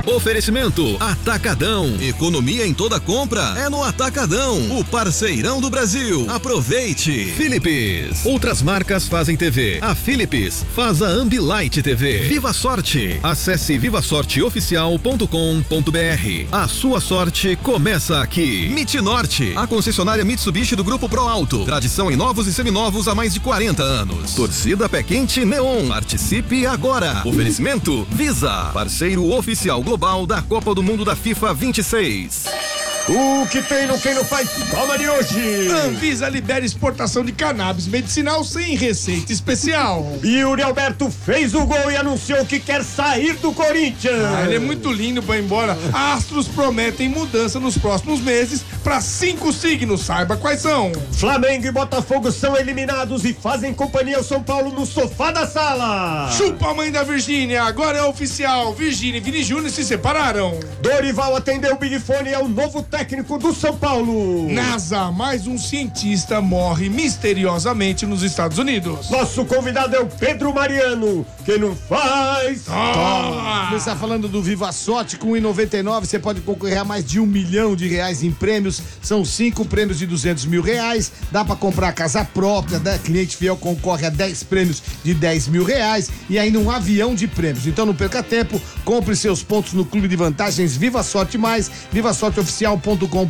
Oferecimento Atacadão. Economia em toda compra é no Atacadão, o parceirão do Brasil. Aproveite. Philips. Outras marcas fazem TV. A Philips faz a Ambilight TV. Viva Sorte. Acesse vivasorteoficial.com.br. A sua sorte começa aqui. Norte, a concessionária Mitsubishi do Grupo Pro Alto. Tradição em novos e seminovos há mais de 40 anos. Torcida Pé Quente Neon. Participe agora. Oferecimento Visa, parceiro oficial global da Copa do Mundo da FIFA 26. O que tem no Quem Não Faz Toma de hoje? Anvisa libera exportação de cannabis medicinal sem receita especial. Yuri Alberto fez o gol e anunciou que quer sair do Corinthians. Ele é muito lindo pra ir embora. Astros prometem mudança nos próximos meses para 5 signos. Saiba quais são. Flamengo e Botafogo são eliminados e fazem companhia ao São Paulo no sofá da sala. Chupa a mãe da Virgínia. Agora é oficial. Virgínia e Vini Júnior se separaram. Dorival atendeu o Big Fone e é o novo técnico do São Paulo. NASA, mais um cientista morre misteriosamente nos Estados Unidos. Nosso convidado é o Pedro Mariano, que não faz. Começar falando do Viva Sorte, com 1,99 você pode concorrer a mais de R$1 milhão em prêmios. São 5 prêmios de R$200 mil. Dá pra comprar a casa própria, né? Cliente fiel concorre a 10 prêmios de R$10 mil e ainda um avião de prêmios. Então não perca tempo, compre seus pontos no Clube de Vantagens Viva Sorte Mais, vivasorteoficial.com.br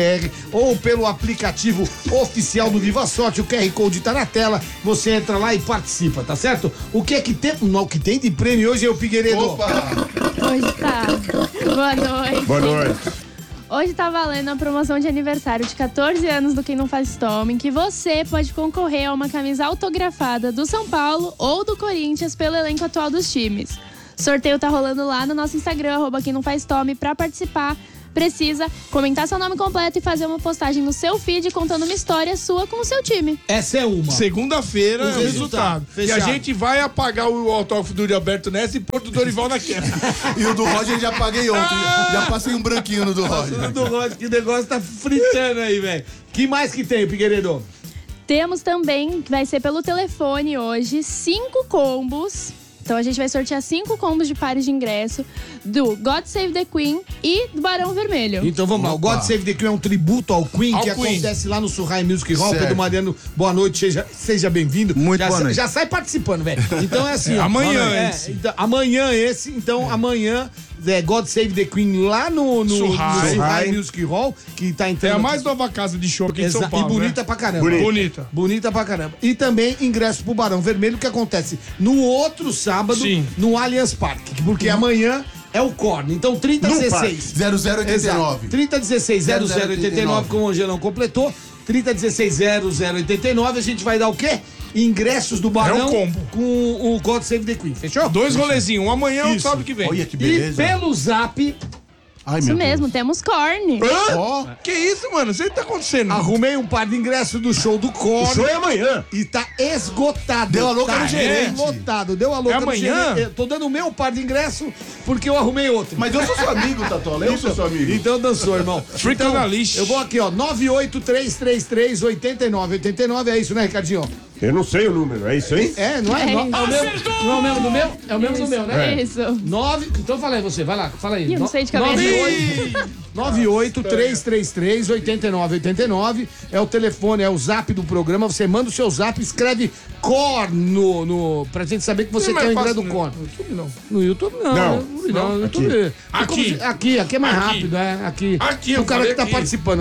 ou pelo aplicativo oficial do Viva Sorte. O QR Code tá na tela, você entra lá e participa, tá certo? O que é que tem? Não, o que tem de prêmio hoje é o Figueiredo. Opa! Hoje tá. Boa noite. Boa noite. Hoje tá valendo a promoção de aniversário de 14 anos do Quem Não Faz Toma, em que você pode concorrer a uma camisa autografada do São Paulo ou do Corinthians pelo elenco atual dos times. O sorteio tá rolando lá no nosso Instagram, @Quem Não Faz Tome. Pra participar, precisa comentar seu nome completo e fazer uma postagem no seu feed contando uma história sua com o seu time. Essa é uma. Segunda-feira é o resultado. E a gente vai apagar o autógrafo do Yuri Alberto nessa e pôr do Dorival na queda. E o do Roger já paguei ontem. Já passei um branquinho no do Roger. Do Roger, que negócio tá fritando aí, velho. Que mais que tem, Figueiredo? Temos também, que vai ser pelo telefone hoje, 5 combos. Então a gente vai sortear 5 combos de pares de ingresso do God Save the Queen e do Barão Vermelho. Então vamos lá, o God Save the Queen é um tributo ao Queen, que acontece lá no Surrai Music Hall. Certo. Pedro Mariano, boa noite, seja bem-vindo. Muito boa noite. Já sai participando, velho. Então é assim, ó, amanhã amanhã God Save the Queen lá no Surrai Music Hall, que tá entrando. É a mais nova casa de show aqui em São Paulo. E bonita, né? pra caramba. Bonita pra caramba. E também ingresso pro Barão Vermelho, que acontece no outro sábado, no Allianz Parque, porque amanhã é o Korn. Então 3016 0089. 3016 0089, como o Angelão completou. 3016 0089, a gente vai dar o quê? Ingressos do Barão com o God Save the Queen, fechou? 2 rolezinhos, um amanhã e outro sábado que vem. Olha que beleza. E pelo Zap, Ai, Isso meu mesmo, temos Korn. Ó, que isso, mano? O que tá acontecendo? arrumei um par de ingressos do show do O Korn show é amanhã. e tá esgotado. Deu a louca no gerente. Esgotado, deu a louca É no amanhã? gerente. Eu tô dando o meu par de ingresso porque eu arrumei outro. Mas eu sou seu amigo, Tatola. Eu sou seu amigo. Então dançou, irmão. Freak Então, na lista. eu vou aqui, ó, 983338989, é isso, né, Ricardinho? Eu não sei o número, é isso aí? É, não é? É Não isso. é o mesmo do meu? É o mesmo do meu, né? Isso. 9, então fala aí você, vai lá, fala aí. Eu não sei de cabeça. 98-333-8989 é o telefone, é o zap do programa. Você manda o seu zap, escreve Korn pra gente saber que você quer o ingresso do Korn. No YouTube não. No YouTube não. Não. No YouTube. Aqui é mais rápido, é. Aqui. Aqui, o eu cara que falei tá aqui. participando,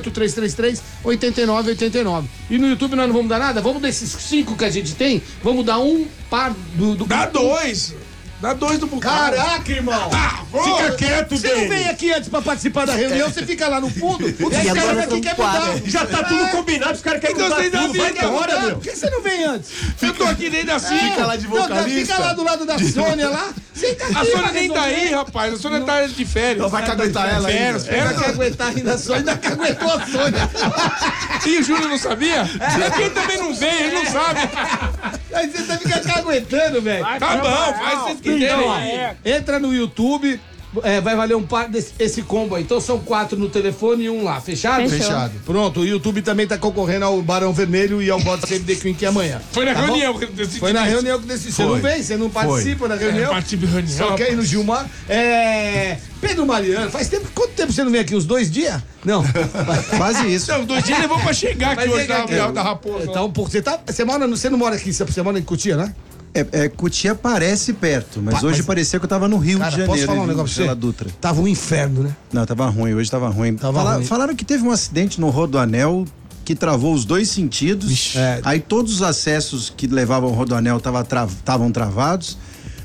98333-8989. E no YouTube nós não vamos dar nada? Vamos desses 5 que a gente tem, vamos dar um par do Dá 2. Dá 2 do Bucara. Caraca, irmão! Fica quieto, Você não Denis. vem aqui antes pra participar da reunião, você fica lá no fundo, e aí os caras aqui querem mudar. Já tá tudo combinado, os caras querem Então mudar vocês tudo. não Vai ficam, embora, meu. Por que você não vem antes? Eu tô aqui desde assim. Fica lá de Não, vocalista. fica lá do lado da Sônia lá. Senta aqui, A Sônia vai nem tá resolver. aí, rapaz. A Sônia tá de férias. Então vai caguetar ela aí. Espera, Ela quer aguentar ainda a Sônia, ainda que aguentou a Sônia. E o Júlio não sabia? É quem também não veio, ele não sabe. Aí você fica aguentando, velho. Tá bom, faz o que vocês quiserem. Então, ó, entra no YouTube, vai valer um par esse combo aí. Então são 4 no telefone e um lá. Fechado? Fechado. Pronto, o YouTube também tá concorrendo ao Barão Vermelho e ao Bode Save the Queen que é amanhã. Foi na Tá bom? reunião que decidiu. Foi na reunião que decidiu. Você não vem? Você não participa da reunião? Participa da reunião. Só quer ir no Gilmar. Pedro Mariano, quanto tempo você não vem aqui? Uns 2 dias? Não. Quase isso. Não, 2 dias levou pra chegar aqui hoje da Raposa. Então, você não mora aqui, você mora em Cotia, né? Cotia parece perto, mas hoje parecia que eu tava no Rio de Janeiro. Posso falar um negócio pra pela você? Dutra. Tava um inferno, né? Não, tava ruim, hoje tava ruim. Ruim. Falaram que teve um acidente no Rodoanel que travou os 2 sentidos. Aí todos os acessos que levavam ao Rodoanel estavam travados.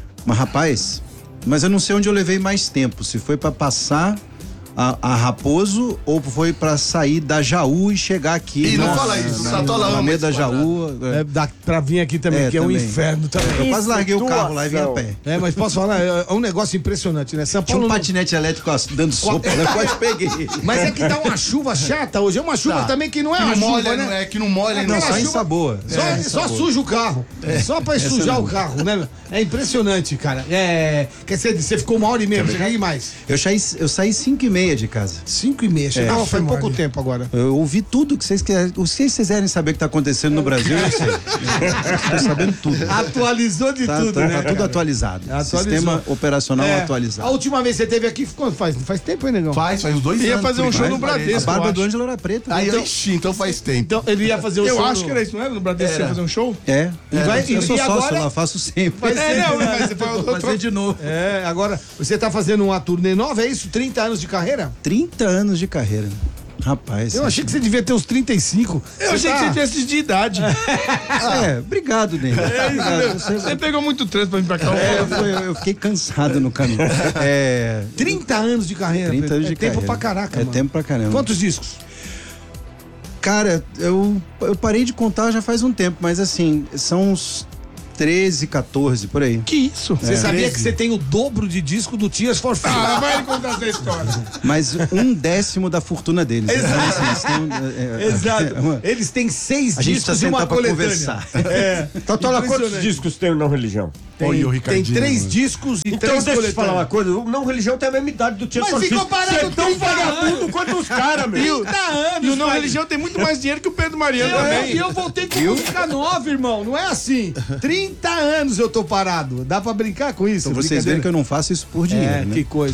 Mas eu não sei onde eu levei mais tempo, se foi pra passar a Raposo ou foi pra sair da Jaú e chegar aqui. Ih, não fala isso, Satola ama meio esse da Jaú. Dá pra vir aqui também, que é um também. inferno também. Eu quase larguei o carro lá e vim a pé. Mas posso falar, é um negócio impressionante, né? São Tinha Paulo um patinete elétrico dando sopa, eu quase peguei. Mas é que tá uma chuva chata hoje, é uma chuva também que não é Que uma não chuva, molha, né? que não molha, Aquela não. Só em chuva- sabor. Só suja o carro. Só pra sujar o carro, né? É impressionante, cara. Quer dizer, você ficou 1h30, você quer ir mais? Eu saí 5h30 de casa. 5h30, chegou faz pouco tempo agora. Eu ouvi tudo que vocês quiserem. Se vocês quiserem saber o que tá acontecendo no Brasil, eu sei. Estou sabendo tudo. Atualizou de tudo, Tá né? tudo atualizado. Atualizou. Sistema operacional A atualizado. última vez que você esteve aqui, quando faz tempo, hein, negão? Faz uns 2 anos. Ia fazer um show no A Bradesco. barba eu do acho. Ângelo era preta. Aí, Então, então faz tempo. Então, ele ia fazer o show. Eu acho que era isso, não era? No Bradesco você ia fazer um show? eu sou e sócio agora- lá, faço sempre. Vai ser, Não, né? mas você foi Vou fazer de novo. Agora, você tá fazendo uma turnê nova, é isso? 30 anos de carreira? 30 anos de carreira. Rapaz. Eu achei que você devia ter uns 35. Eu achei que você tivesse de idade. Obrigado, Ney. Obrigado. Você pegou muito trânsito pra vir pra cá. Eu fiquei cansado no caminho. 30 anos de carreira. 30 anos de tempo carreira. pra caraca, É mano. tempo pra caramba. Quantos discos? Cara, eu parei de contar já faz um tempo, mas assim, são uns 13, 14, por aí. Que isso? Você sabia 13. que você tem o dobro de disco do Tears for Fears? Vai ele contar essa história. Mas 1/10 da fortuna deles. Exato. Eles têm 6 A gente discos precisa e uma sentar pra coletânea. conversar. Tatola, quantos Impressionante. discos tem o Não Religião? Oi, o Tem Ricardinho. 3 discos e Então 3 deixa eu te falar uma coletâneas. coisa, o Não Religião tem a mesma idade do Tears Mas for ficou Fears. parado Você é tão 30 vagabundo anos. quanto os caras, meu. 30 anos, E o Não pai. Religião tem muito mais dinheiro que o Pedro Mariano também. E eu voltei com música nova, irmão. Não é assim. 30 anos eu tô parado. Dá pra brincar com isso? Então vocês veem que eu não faço isso por dinheiro, né? Que coisa.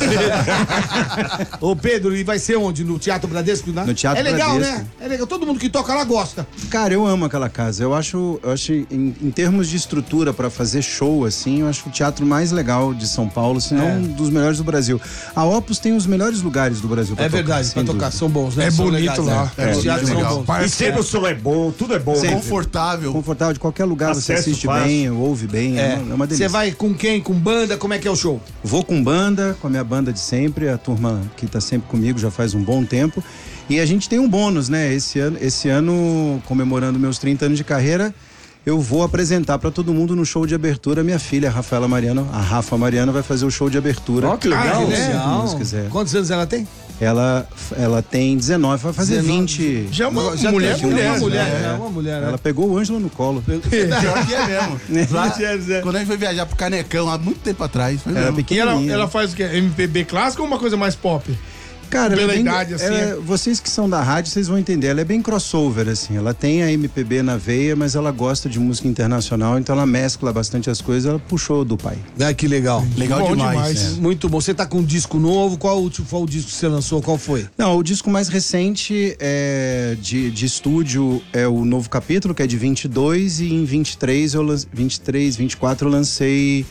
Ô, Pedro, e vai ser onde? No Teatro Bradesco? Né? No Teatro É legal, Bradesco. né? É legal. Todo mundo que toca lá gosta. Cara, eu amo aquela casa. Eu acho em termos de estrutura pra fazer show, assim, eu acho o teatro mais legal de São Paulo, se não um dos melhores do Brasil. A Opus tem os melhores lugares do Brasil pra É tocar, verdade, sem pra tocar. dúvida. São bons, né? É São bonito legais, lá. né? É Os bonito, teatros são legal. bons. E sempre o som é bom, tudo é bom. Sempre. Confortável. Confortável de qualquer lugar, você Acesso assiste fácil. bem, ouve bem, é uma delícia. Você vai com quem? Com banda? Como é que é o show? Vou com banda, com a minha banda de sempre, a turma que tá sempre comigo já faz um bom tempo. E a gente tem um bônus, né? Esse ano, comemorando meus 30 anos de carreira, eu vou apresentar pra todo mundo no show de abertura a minha filha, a Rafaela Mariano. A Rafa Mariano vai fazer o show de abertura. Ó, que legal. Se Deus quiser. Quantos anos ela tem? Ela tem 19, vai fazer 20. Já é uma mulher, Já mulher. é uma mulher, né? já é uma mulher. né? Ela pegou o Ângelo no colo. Pior que é mesmo. Lá, quando a gente foi viajar pro Canecão, há muito tempo atrás. Foi Era mesmo. E pequenininha. ela faz o quê? MPB clássico ou uma coisa mais pop? Cara, Pela ela é bem, idade, assim, vocês que são da rádio, vocês vão entender. Ela é bem crossover, assim. Ela tem a MPB na veia, mas ela gosta de música internacional, então ela mescla bastante as coisas. Ela puxou do pai. Ah, que legal. Legal Bom demais. demais. Muito bom. Você tá com um disco novo? Qual o disco que você lançou? Qual foi? Não, o disco mais recente de estúdio é o Novo Capítulo, que é de 22, e em 23, 24 eu lancei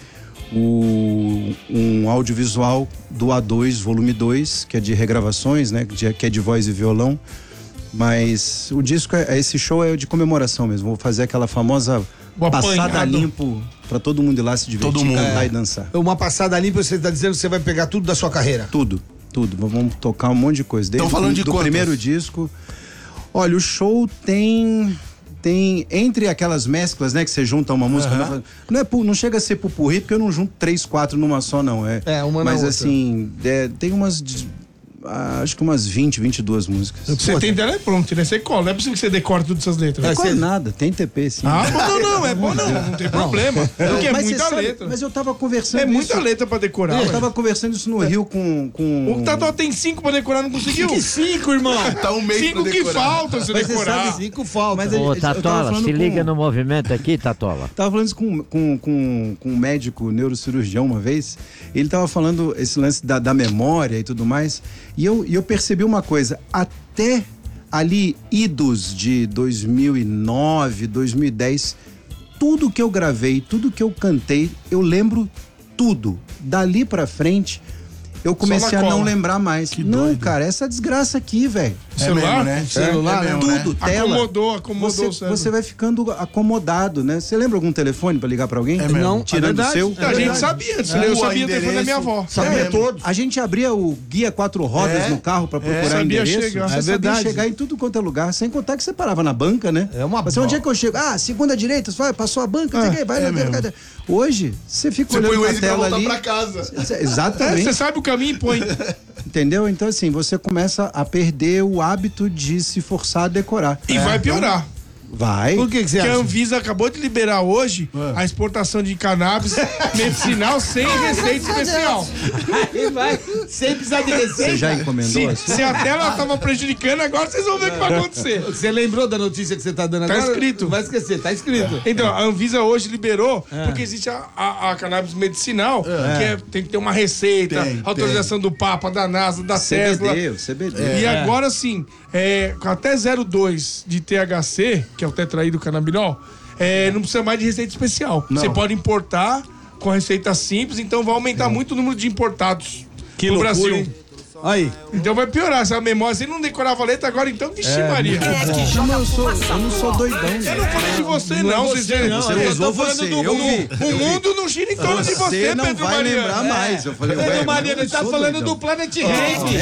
um audiovisual do A2, volume 2, que é de regravações, né? Que é de voz e violão. Mas o disco, esse show é de comemoração mesmo. Vou fazer aquela famosa O passada apanhado. limpo pra todo mundo ir lá se divertir, Todo mundo. cantar e dançar. Uma passada limpa, você tá dizendo que você vai pegar tudo da sua carreira. Tudo. Vamos tocar um monte de coisa. Desde Tão falando de do quantas? primeiro disco. Olha, o show tem entre aquelas mesclas, né, que você junta uma música, não chega a ser pupurri, porque eu não junto 3, 4 numa só, não. Uma na mas outra. assim, tem umas acho que umas 20, 22 músicas. Você tem teleprompter, né? Você cola. Não é possível que você decore tudo essas letras. Não é nada, tem TP sim. Ah, não, é bom não tem problema. Porque é Mas muita você sabe, letra. mas eu tava conversando É muita isso. letra pra decorar. Eu tava conversando isso no Rio com... O Tatuá tem 5 pra decorar, não conseguiu? Que 5, irmão? Tá um mês 5 pra que decorar. faltam se Mas você decorar. sabe, 5 falta. Mas Ô, eu tava Tatola, falando se com- liga no movimento aqui, Tatola. Tava falando isso com um médico neurocirurgião uma vez. Ele tava falando esse lance da memória e tudo mais. E eu percebi uma coisa. Até ali, idos de 2009, 2010, tudo que eu gravei, tudo que eu cantei, eu lembro tudo. Dali pra frente, eu comecei a cola. não lembrar mais. Não, cara, essa desgraça aqui, velho. Celular? né? Celular, mesmo, Tudo, tela. Acomodou o cérebro. Você vai ficando acomodado, né? Você lembra algum telefone pra ligar pra alguém? mesmo. Não, Tirando o é seu? verdade. A gente sabia disso, né? Eu Rua, sabia o telefone da minha avó. Sabia todos. A gente abria o guia 4 rodas no carro pra procurar Sabia endereço. chegar. Você É sabia verdade. chegar em tudo quanto é lugar, sem contar que você parava na banca, né? É uma Mas onde é que eu chego? Ah, segunda direita, você vai, passou a banca, não sei o quê, vai é na mesmo. cadê? Hoje, você fica Você põe olhando o pra Waze pra tela voltar ali. pra casa. Exatamente. Você sabe o caminho e põe. Entendeu? Então, assim, você começa a perder o hábito de se forçar a decorar. E vai piorar. Vai. Por que você Porque a acha? Anvisa acabou de liberar hoje a exportação de cannabis medicinal sem receita especial. Aí vai, sem precisar de Você receita. já encomendou? Se a tela estava prejudicando, agora vocês vão ver o que vai acontecer. Você lembrou da notícia que você tá dando Tá agora? escrito. Não vai esquecer, tá escrito. Então, a Anvisa hoje liberou, porque existe a cannabis medicinal, que tem que ter uma receita, Tem, autorização do Papa, da NASA, da Tesla. CBD, o CBD. E agora sim, com até 0,2 de THC, que é o tetraído canabinol, não precisa mais de receita especial. Você pode importar com receita simples, então vai aumentar muito o número de importados no Brasil. hein? Aí. Então vai piorar essa memória. Você não decorava a letra agora, então, vixe Maria. Eu não sou doidão. Eu não falei de você, não. Você usou você, eu vi. O mundo não gira em torno de você, Você não Pedro vai Mariano. lembrar mais. Eu falei, Pedro ué, Mariano, ele tá sou falando doidão. do Planet Range.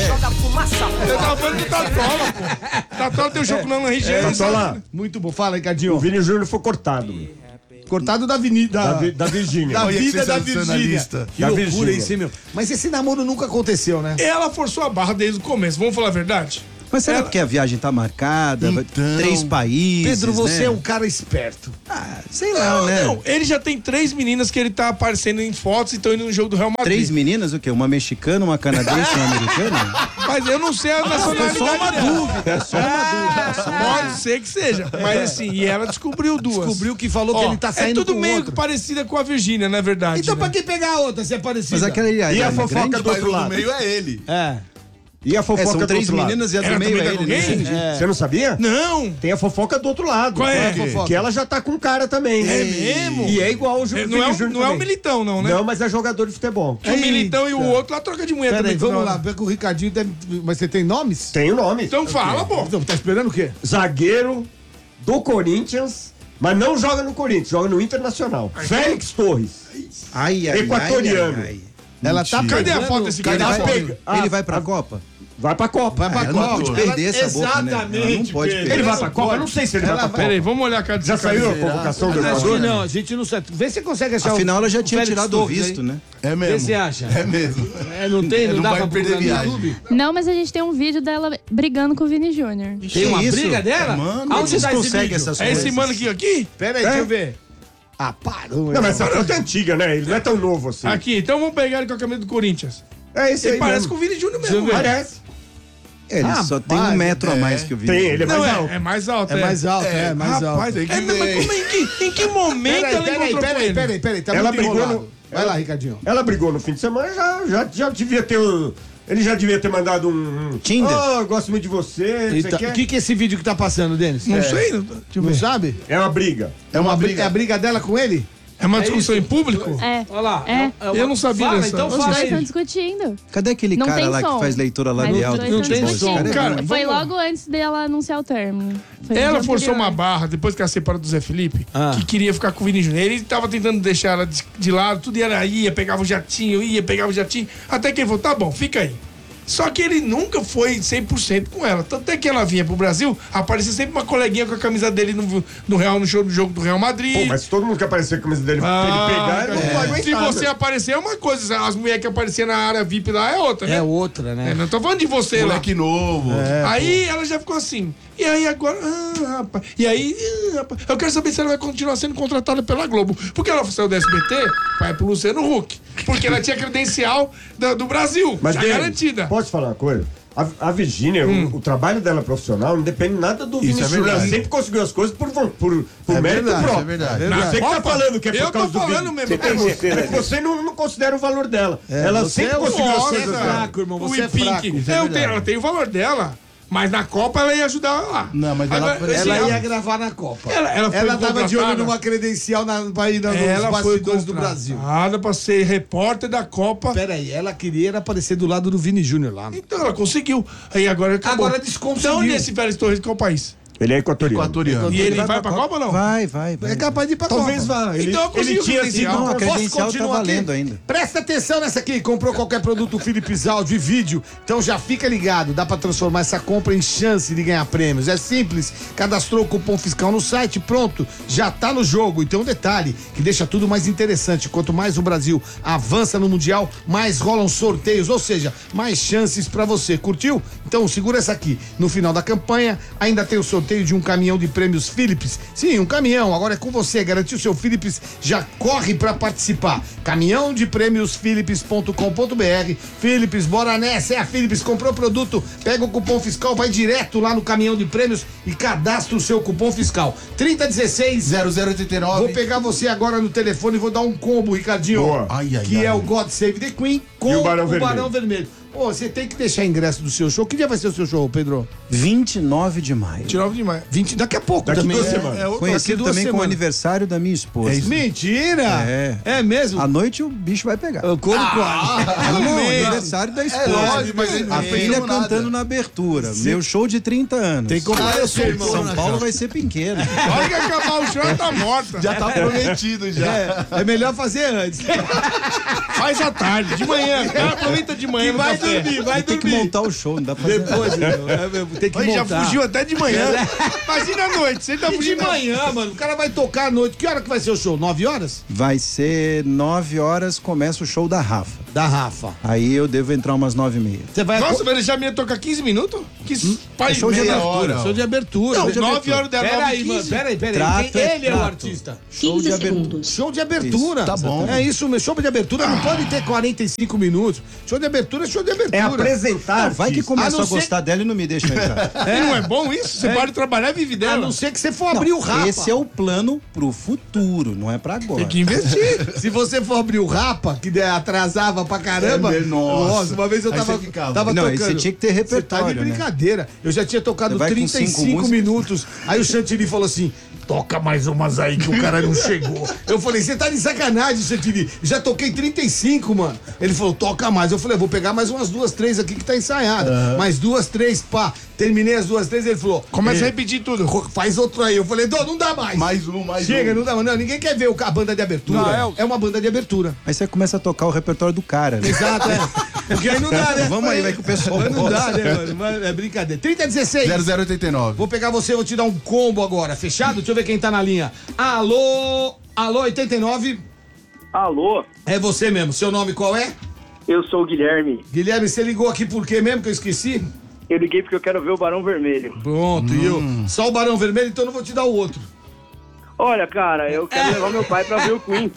Você tava falando do Tatola, pô. Tatola tem o jogo na RG. Tatola, Muito bom. Fala, o Ricardinho. Vini Júnior foi cortado. Cortado da avenida. Da Virgínia. Da Olha que vida da sensacionalista. Virgínia. Que Da loucura Virgínia. isso, hein, meu? Mas esse namoro nunca aconteceu, né? Ela forçou a barra desde o começo, vamos falar a verdade? Mas será porque a viagem tá marcada? Então, 3 países, Pedro, você né? é um cara esperto. Sei lá, né? Não, ele já tem 3 meninas que ele tá aparecendo em fotos e estão indo no jogo do Real Madrid. 3 meninas, o quê? Uma mexicana, uma canadense e uma americana? Mas eu não sei a nacionalidade Só uma dela. dúvida, só uma dúvida. Pode ser que seja. Mas assim, e ela descobriu 2. Descobriu que falou que Ó, ele tá saindo é tudo com meio outro. parecida com a Virgínia, na verdade. Então né? pra que pegar a outra se é parecida? Mas aquela ali, E a é fofoca grande? do Mas outro o do lado? meio é ele. É. E a fofoca são do 3 outro lado? meninas e a do Ela meio também é tá com ele. alguém? Não entendi. Você não sabia? Não! Tem a fofoca do outro lado. Qual é? Que ela já tá com cara também. É mesmo? E é igual o Vini Não é, Júnior não é o também. Militão, não, né? Não, mas é jogador de futebol. Que o Militão e o outro lá troca de mulher Peraí, também. vamos toda lá. hora. Pega o Ricardinho. Mas você tem nomes? Tem o nome. Então fala, pô. Então, tá esperando o quê? Zagueiro do Corinthians, mas não joga no Corinthians, joga no Internacional. Félix Torres. Ai, ai, Equatoriano. ai, ai, ai. Ela tá Cadê a pegando- foto desse Ele cara? vai, pega. ele vai pra Copa? Vai pra Copa. Vai pra Não Copa. pode perder essa boca, né? Exatamente, Não pode Pedro. perder. Ele vai pra Copa? Eu não sei se ele vai pra Copa. Peraí, vamos olhar a cara desse Já cara. saiu a convocação do Acho que Equador? não, a gente não sabe. Vê se você consegue achar Afinal, ela já o tinha Félix tirado o Torres aí. visto, né? É Vê se mesmo. você acha. É mesmo. É, não tem, não, Não dá vai pra perder procurar no viagem. YouTube? Não, mas a gente tem um vídeo dela brigando com o Vini Júnior. Tem uma isso? briga dela? Mano, Aonde Vocês tá esse conseguem vídeo? essas É coisas? esse mano aqui? Pera aí, deixa eu ver. Ah, parou. Não, mas essa foto é antiga, né? Ele não é tão novo assim. Aqui, então vamos pegar ele com a camisa do Corinthians. É esse Ele aí parece mesmo. com o Vini Júnior Deixa eu mesmo. ver. Parece. Ele só tem 1 metro a mais que o Vini. Tem, ele é Não, mais alto. é mais alto. É mais alto, é mais alto. Rapaz, Tem que mas ver. como, em que momento ela encontrou com ele? Peraí. Tá Ela muito brigou enrolado. no- Vai lá, Ricardinho. Ela brigou no fim de semana, já devia ter. Ele já devia ter mandado um. Tinder? Oh, eu gosto muito de você. Não sei Eita, o o que é esse vídeo que tá passando, Denis? Não sei. Deixa eu Não ver. sabe? É uma briga. É uma briga. É a briga dela com ele? É uma discussão em público? É. Olha lá. É. Eu não sabia Fala, dessa. então Os fala dois aí. estão discutindo. Cadê aquele Não cara tem lá som. que faz leitura Mas labial os do dois estão futebol? Esse discutindo. cara é Cara, ruim. Foi vamos- logo antes dela anunciar o término. Foi no Ela dia forçou anterior. uma barra, depois que ela separou do Zé Felipe, Ah. que queria ficar com o Vini Júnior. Ele tava tentando deixar ela de lado, tudo e ela ia, pegava o jatinho, pegava o jatinho, até que ele falou, tá bom, fica aí. Só que ele nunca foi 100% com ela. Tanto é que ela vinha pro Brasil, aparecia sempre uma coleguinha com a camisa dele no jogo do Real Madrid. Pô, mas todo mundo que aparecer com a camisa dele pra ele pegar, ele não vai aguentar. Se você aparecer é uma coisa, as mulheres que apareciam na área VIP lá é outra, né? É outra, né? Não tô falando de você Moleque novo. aí ela já ficou assim. E aí agora, rapaz. E aí, rapaz, eu quero saber se ela vai continuar sendo contratada pela Globo. Porque ela saiu do SBT, vai pro Luciano Huck. Porque ela tinha credencial do Brasil, Mas já Denis, garantida. Posso falar uma coisa? A Virgínia, o trabalho dela profissional não depende nada do Vinícius. Ela sempre conseguiu as coisas por mérito próprio. É verdade. Você que tá falando que é por causa do Eu tô falando Vinícius. mesmo. Você não considera o valor dela. Ela sempre conseguiu as coisas dela. fraco, irmão. Você é fraco. Ela tem o valor dela. Mas na Copa ela ia ajudar lá. Não, mas Ela ia gravar na Copa. Ela tava de olho numa credencial pra ir nos bastidores do Brasil. Pra ser repórter da Copa. Peraí, ela queria aparecer do lado do Vini Júnior lá. Então ela conseguiu. Aí agora acabou. Agora desconseguiu. Então, nesse Félix Torres, qual país? Ele é equatoriano. E ele vai pra Copa ou não? Vai. É capaz de ir pra Talvez Copa. vá. Então eu Ele consigo tinha credencial. sido... Não, a Posso credencial tá continuar valendo aqui? ainda. Presta atenção nessa aqui. Comprou qualquer produto Philips áudio e vídeo, então já fica ligado. Dá pra transformar essa compra em chance de ganhar prêmios. É simples. Cadastrou o cupom fiscal no site, pronto. Já tá no jogo. E tem um detalhe que deixa tudo mais interessante. Quanto mais o Brasil avança no Mundial, mais rolam sorteios, ou seja, mais chances pra você. Curtiu? Então segura essa aqui. No final da campanha, ainda tem o sorteio de um caminhão de prêmios Philips. Sim, um caminhão. Agora é com você. Garantiu seu Philips, já corre pra participar. Caminhão de prêmios philips.com.br. Philips, bora nessa. É a Philips. Comprou produto, pega o cupom fiscal, vai direto lá no caminhão de prêmios e cadastra o seu cupom fiscal. 3016-0089. Vou pegar você agora no telefone e vou dar um combo, Ricardinho. Boa. Que é o God Save the Queen com E o Barão Barão Vermelho. Pô, você tem que deixar ingresso do seu show. Que dia vai ser o seu show, Pedro? 29 de maio. 29 de maio. Daqui a pouco Daqui também. 2 semanas. Conhecido também como aniversário da minha esposa. Mentira! É mesmo? À noite o bicho vai pegar. Eu corro Aniversário da esposa. lógico, mas ele a não filha fez nada. cantando na abertura. Meu show de 30 anos. Tem que comprar o seu irmão. São Paulo vai ser pequeno. Olha que acabar o show, ela tá morta. Já tá prometido já. É melhor fazer antes. Faz à tarde, de manhã. Aproveita de manhã. Vai dormir, vai Tem que dormir. montar o show, não dá pra fazer. Depois, tem que Ele já montar. fugiu até de manhã. Imagina a noite, você tá E de fugindo. manhã, mano. O cara vai tocar à noite. Que hora que vai ser o show? 9 horas? Vai ser 9 horas, começa o show da Rafa. Da Rafa. Aí eu devo entrar umas 9h30. Você vai... Nossa, vai deixar a minha tocar 15 minutos? Que pai show de meia abertura. hora. Show de abertura. Não, Show de 9 abertura. horas da Peraí, 9h15. mano. Peraí. Trato Quem- é Ele é o trato. artista. Show de abertura. Show de abertura. Isso, tá bom. É isso, meu show de abertura não pode ter 45 minutos. Show de abertura é show de abertura. É apresentar. Vai que A começou não a ser- gostar dela e não me deixa entrar. E não é bom isso? Você pode trabalhar e vive A dela. não ser que você for abrir o Rapa. Esse é o plano pro futuro, não é pra agora. Tem que investir. Se você for abrir o Rapa, que atrasava pra caramba. Nossa. Uma vez eu Aí tava, você ficava. tava Não, aí tocando. você tinha que ter Você tá repertório, de né? brincadeira. Eu já tinha tocado Você vai com 35 5 músicas? minutos. Aí o Chantilly falou assim: toca mais umas aí que o cara não chegou. Eu falei, você tá de sacanagem, Chantilly. Já toquei 35, mano. Ele falou, toca mais. Eu falei, vou pegar mais umas 2, 3 aqui que tá ensaiada. Mais 2, 3, pá. Terminei as 2, 3, ele falou, Começa a repetir tudo. faz outro aí. Eu falei, não dá mais. Mais um. Chega, não dá mais. Não, ninguém quer ver a banda de abertura. Não, é uma banda de abertura. Aí você começa a tocar o repertório do cara, né? Exato, é. Porque aí não dá, né? Vamos aí, vai que o pessoal Mas não dá, gosta. né, mano? Mas é brincadeira. 3016. 0089. Vou pegar você, vou te dar um combo agora. Fechado? Deixa eu ver quem tá na linha. Alô? Alô, 89? Alô, É você mesmo. Seu nome qual é? eu sou o Guilherme. Guilherme, você ligou aqui por quê mesmo que eu esqueci? Eu liguei porque eu quero ver o Barão Vermelho. Pronto, e eu? Só o Barão Vermelho, então eu não vou te dar o outro. Olha, cara, eu quero levar meu pai pra ver o Queen.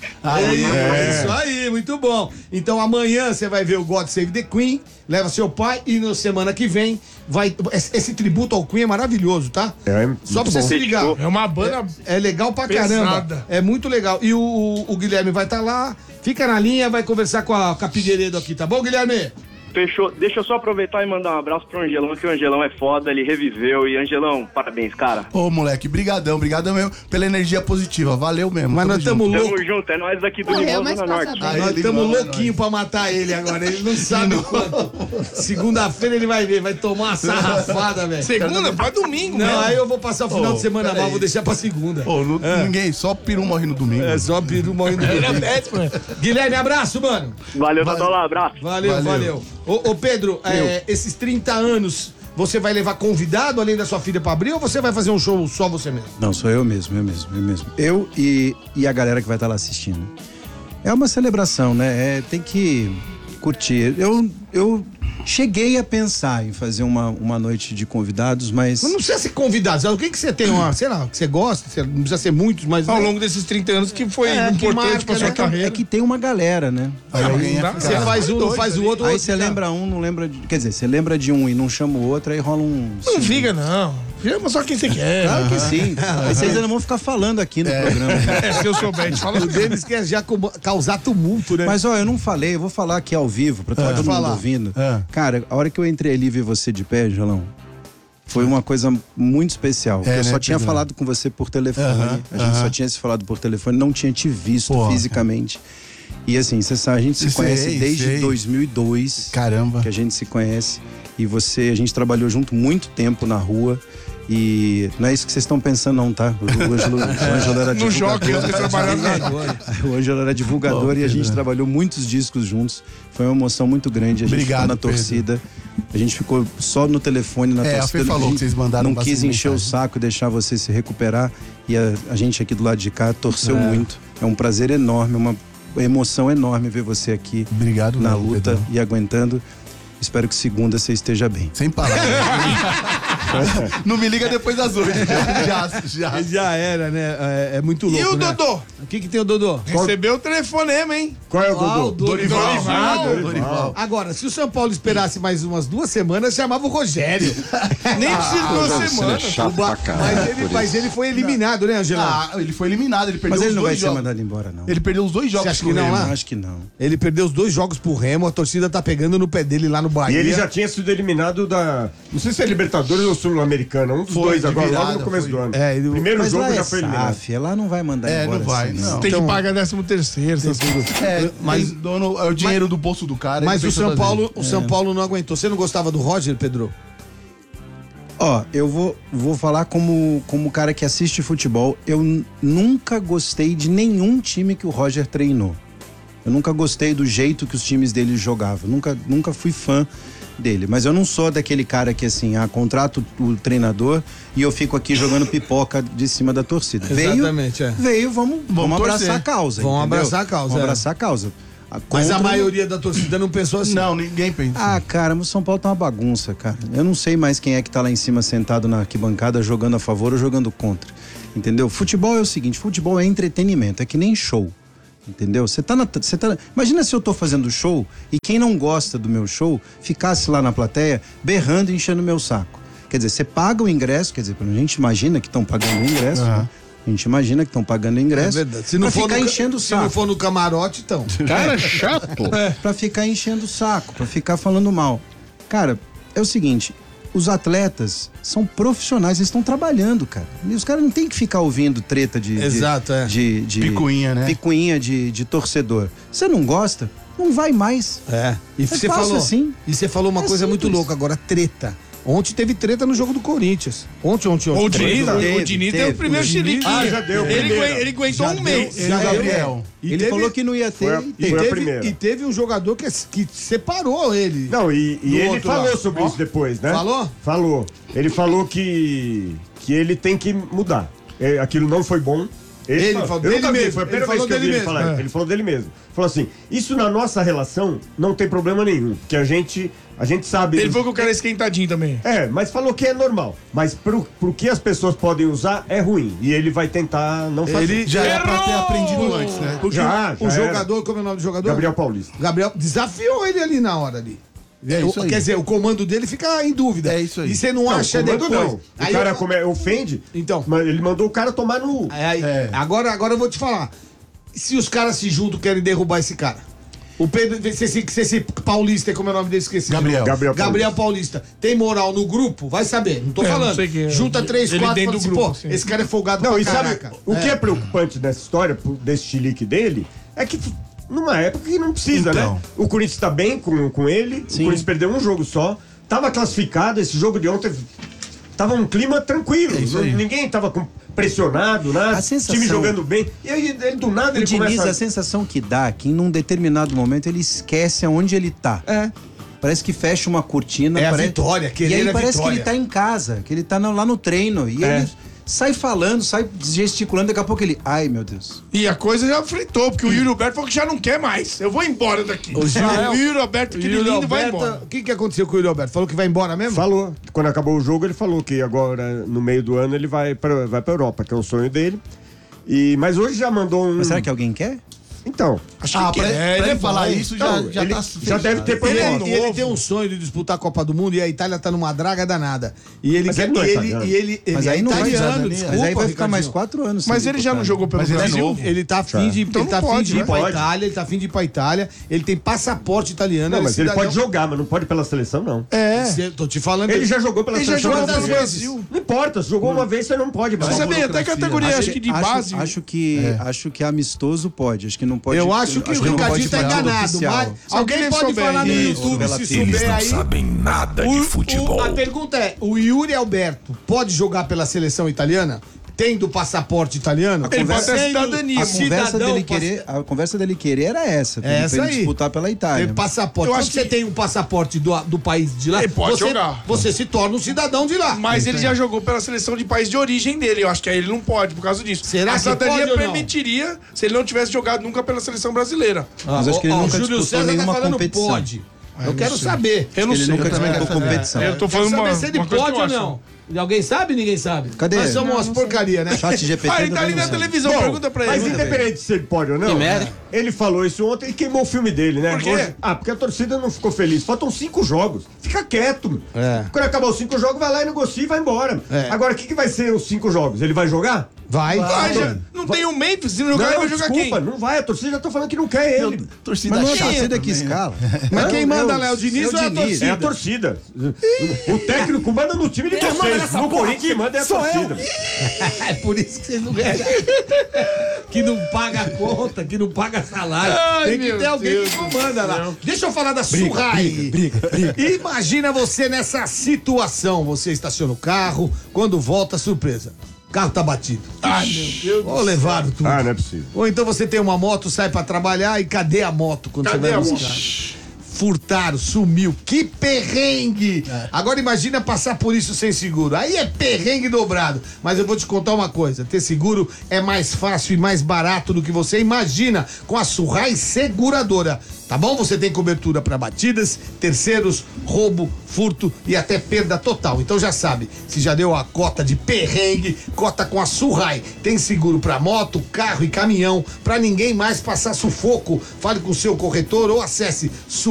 Isso aí, muito bom. Então amanhã você vai ver o God Save the Queen, leva seu pai e na semana que vem vai. Esse tributo ao Queen é maravilhoso, tá? É, Só pra você bom. se ligar. É uma banda. É legal pra Pesada. caramba. É muito legal. E o Guilherme vai estar lá, fica na linha, vai conversar com a Figueiredo aqui, tá bom, Guilherme? Fechou. Deixa eu só aproveitar e mandar um abraço pro Angelão, que o Angelão é foda, ele reviveu. E Angelão, parabéns, cara. Ô, moleque, brigadão mesmo pela energia positiva. Valeu mesmo. Mas nós Tamo estamos junto. loucos. Tamo junto, é nós aqui do Morreu, Limão, mas Zona passa Norte. bem. Aí, Nós ele estamos manda louquinhos pra matar ele agora. Ele não sabe o quanto. Segunda-feira ele vai ver, vai tomar uma sarrafada, velho. Segunda pra domingo, Não, né? aí eu vou passar o final Ô, de semana peraí. mal, vou deixar pra segunda. Ô, ninguém, só peru morre no domingo. É só peru morrendo. Guilherme, abraço, mano. Valeu, Tatola, abraço. Valeu. Ô Pedro, esses 30 anos, você vai levar convidado além da sua filha pra abrir ou você vai fazer um show só você mesmo? Não, sou eu mesmo. Eu e a galera que vai estar lá assistindo. É uma celebração, né? Tem que curtir. Eu cheguei a pensar em fazer uma noite de convidados, mas não precisa ser convidados. O que você tem, sei lá, que você gosta? Não precisa ser muitos, mas... Ao longo desses 30 anos que foi importante pra sua carreira. É que tem uma galera, né? Você faz um, não faz o outro. Aí você lembra um, não lembra... Quer dizer, você lembra de um e não chama o outro, aí rola um... Não fica, não. Chama só quem você quer. Claro que sim. Aí vocês ainda vão ficar falando aqui no programa. Se eu souber, te fala. O Denis quer já causar tumulto, né? Mas, eu não falei, eu vou falar aqui ao vivo, pra todo mundo ouvindo. Cara, a hora que eu entrei ali e vi você de pé, Angelão, foi uma coisa muito especial. Eu só tinha falado com você por telefone. A gente só tinha se falado por telefone, não tinha te visto fisicamente. E assim, você sabe, a gente se conhece desde 2002. Caramba. Que a gente se conhece. E a gente trabalhou junto muito tempo na rua. E não é isso que vocês estão pensando, não, tá? O Ângelo era divulgador. No jogo, eu trabalhando O Ângelo era divulgador e a gente trabalhou muitos discos juntos. Foi uma emoção muito grande. A gente ficou na torcida. A gente ficou só no telefone, na torcida. A Fê falou que vocês mandaram não quis encher o saco, deixar você se recuperar. E a gente aqui do lado de cá torceu muito. É um prazer enorme, uma emoção enorme ver você aqui. Obrigado, na luta Pedro. E aguentando. Espero que segunda você esteja bem. Sem palavras. Não me liga depois das 8. Já era, né? É muito louco. E o Dodô? O que tem o Dodô? Recebeu o telefonema, hein? Qual é o Dodô? Dorival. Agora, se o São Paulo esperasse mais umas 2 semanas, chamava o Rogério. Nem precisa de 2 semanas. Mas ele foi eliminado, né, Angelão? Ele foi eliminado, ele perdeu os 2 jogos. Mas ele não vai ser mandado embora, não. Ele perdeu os 2 jogos. Você acha que não, lá? Acho que não. Ele perdeu os 2 jogos pro Remo, a torcida tá pegando no pé dele lá no Bahia. E ele já tinha sido eliminado da... Não sei se é Libertadores ou Sul-Americana, um dos dois agora, logo no começo do ano. Primeiro jogo já foi eliminado. Lá não vai mandar embora. Não vai, assim, não. Tem que pagar 13º, mas dono é o dinheiro do bolso do cara. Mas o São Paulo não aguentou. Você não gostava do Roger, Pedro? Eu vou falar como cara que assiste futebol. Eu nunca gostei de nenhum time que o Roger treinou. Eu nunca gostei do jeito que os times dele jogavam. Nunca fui fã dele. Mas eu não sou daquele cara que assim, contrato o treinador e eu fico aqui jogando pipoca de cima da torcida. Exatamente, Veio, vamos abraçar a causa. Vamos abraçar a causa. Vamos abraçar a causa. Mas a maioria da torcida não pensou assim. Não, ninguém pensa. Cara, o São Paulo tá uma bagunça, cara. Eu não sei mais quem é que tá lá em cima sentado na arquibancada jogando a favor ou jogando contra. Entendeu? Futebol é o seguinte, futebol é entretenimento, é que nem show. Entendeu? Imagina se eu tô fazendo show e quem não gosta do meu show ficasse lá na plateia berrando e enchendo o meu saco. Quer dizer, você paga o ingresso, quer dizer, a gente imagina que estão pagando o ingresso, né? A gente imagina que estão pagando o ingresso. É verdade. Se não for ficar enchendo o saco. Se não for no camarote, então. Cara, chato. Pra ficar enchendo o saco, pra ficar falando mal. Cara, é o seguinte, os atletas são profissionais, eles estão trabalhando, cara. E os caras não tem que ficar ouvindo treta de picuinha, né? Picuinha de torcedor. Você não gosta? Não vai mais. E você falou assim. E você falou uma coisa muito louca agora, treta. Ontem teve treta no jogo do Corinthians. Ontem. O Diniz deu o primeiro chiliquinho. Já deu. Ele aguentou um mês. Gabriel. Ele falou que não ia ter. E teve um jogador que separou ele. Não, e ele falou sobre isso depois, né? Falou? Falou. Ele falou que ele tem que mudar. Aquilo não foi bom. Ele falou dele mesmo. Foi a primeira vez que eu vi ele falar. Ele falou dele mesmo. Falou assim, isso na nossa relação não tem problema nenhum. Que a gente sabe... Ele falou que o cara é esquentadinho também. Mas falou que é normal. Mas pro que as pessoas podem usar, é ruim. E ele vai tentar não fazer. Ele já era pra ter aprendido antes, né? Porque o jogador, como é o nome do jogador? Gabriel Paulista. Gabriel desafiou ele ali na hora ali. Quer dizer, o comando dele fica em dúvida. É isso aí. E você não acha depois. Não. Aí o cara ofende. Então. Mas ele mandou o cara tomar no... Agora eu vou te falar. Se os caras se juntam querem derrubar esse cara. O Pedro, se esse Paulista, como é o nome dele, esqueci. Gabriel Paulista. Tem moral no grupo? Vai saber. Não tô falando. Não junta 3, 4 e fala assim, grupo, esse cara é folgado pra caraca. Sabe, o que é preocupante nessa história, desse chilique dele, é que numa época que não precisa, né? O Corinthians tá bem com ele, Sim. O Corinthians perdeu um jogo só, tava classificado, esse jogo de ontem tava um clima tranquilo, ninguém tava pressionado, nada, time jogando bem, e aí ele do nada ele começa... a sensação que dá que em um determinado momento ele esquece aonde ele tá. Parece que fecha uma cortina. É a vitória, e aí parece que ele tá em casa, que ele tá lá no treino. E ele sai falando, sai gesticulando, daqui a pouco ele... Ai, meu Deus. E a coisa já fritou, porque o Yuri Alberto falou que já não quer mais. Eu vou embora daqui. O Yuri Alberto, aquele lindo, vai embora. O que aconteceu com o Yuri Alberto? Falou que vai embora mesmo? Falou. Quando acabou o jogo, ele falou que agora, no meio do ano, ele vai pra Europa, que é um sonho dele. Mas hoje já mandou um... Mas será que alguém quer? Então. Acho que pra ele falar isso, já deve ter proposto. Ele tem um sonho de disputar a Copa do Mundo e a Itália tá numa draga danada. E ele quer Mas aí não vai italiano, desculpa, mas aí vai ficar mais 4 anos. Mas ele já não jogou pelo Brasil? Ele tá afim de ir pra Itália, ele tá afim de ir pra Itália. Ele tem passaporte italiano. Não, mas ele pode jogar, mas não pode pela seleção, não. Tô te falando. Ele já jogou pela seleção Brasil. Não importa, se jogou uma vez, você não pode. Você sabia, até categoria, acho que de base. Acho que amistoso pode, acho que não pode. Eu acho que o Ricardinho tá enganado, mas alguém pode falar no YouTube se souber aí. Eles não sabem nada de futebol. A pergunta é, o Yuri Alberto pode jogar pela seleção italiana? Tendo passaporte italiano? Ele pode ter cidadania. A conversa dele querer era essa. Pra ele disputar pela Itália. Tem passaporte. Eu acho que você tem um passaporte do país de lá. Ele pode jogar. Você se torna um cidadão de lá. Mas ele já jogou pela seleção de país de origem dele. Eu acho que aí ele não pode por causa disso. Será que a cidadania pode permitiria se ele não tivesse jogado nunca pela seleção brasileira. Mas acho que ele nunca disputou nenhuma competição. Pode. Eu quero saber. Eu não sei. Ele nunca disputou competição. Eu tô falando saber se ele pode ou não. Alguém sabe? Ninguém sabe. Cadê? Nós somos umas porcaria, né? Chat GPT. Ele tá ali na televisão, pergunta pra ele. Mas independente se ele pode ou não, ele falou isso ontem e queimou o filme dele, né? Por quê? Porque a torcida não ficou feliz. Faltam 5 jogos. Fica quieto. Quando acabar os 5 jogos, vai lá e negocia e vai embora. Agora, o que vai ser os 5 jogos? Ele vai jogar? Vai. Não tem o Memphis, se não jogar, ele vai jogar quem? Não vai, a torcida já tá falando que não quer ele. Torcida Mas não é a chata torcida que escala. Mas quem manda lá é o Diniz ou é a torcida? É a torcida. O técnico manda no time de vocês. No Corinthians quem manda é a torcida. É por isso que vocês não ganham. Que não paga conta, que não paga salário. Tem que ter alguém que comanda lá. Deixa eu falar da Surrai. Imagina você nessa situação. Você estaciona o carro, quando volta, surpresa. O carro tá batido. Ai, meu Deus. Ou levaram tudo. Não é possível. Ou então você tem uma moto, sai pra trabalhar e cadê a moto quando você vai buscar? Furtaram, sumiu. Que perrengue! Agora imagina passar por isso sem seguro. Aí é perrengue dobrado. Mas eu vou te contar uma coisa. Ter seguro é mais fácil e mais barato do que você imagina com a Surrai Seguradora. Tá bom? Você tem cobertura para batidas, terceiros, roubo, furto e até perda total. Então já sabe, se já deu a cota de perrengue, cota com a Surrai. Tem seguro para moto, carro e caminhão, para ninguém mais passar sufoco. Fale com o seu corretor ou acesse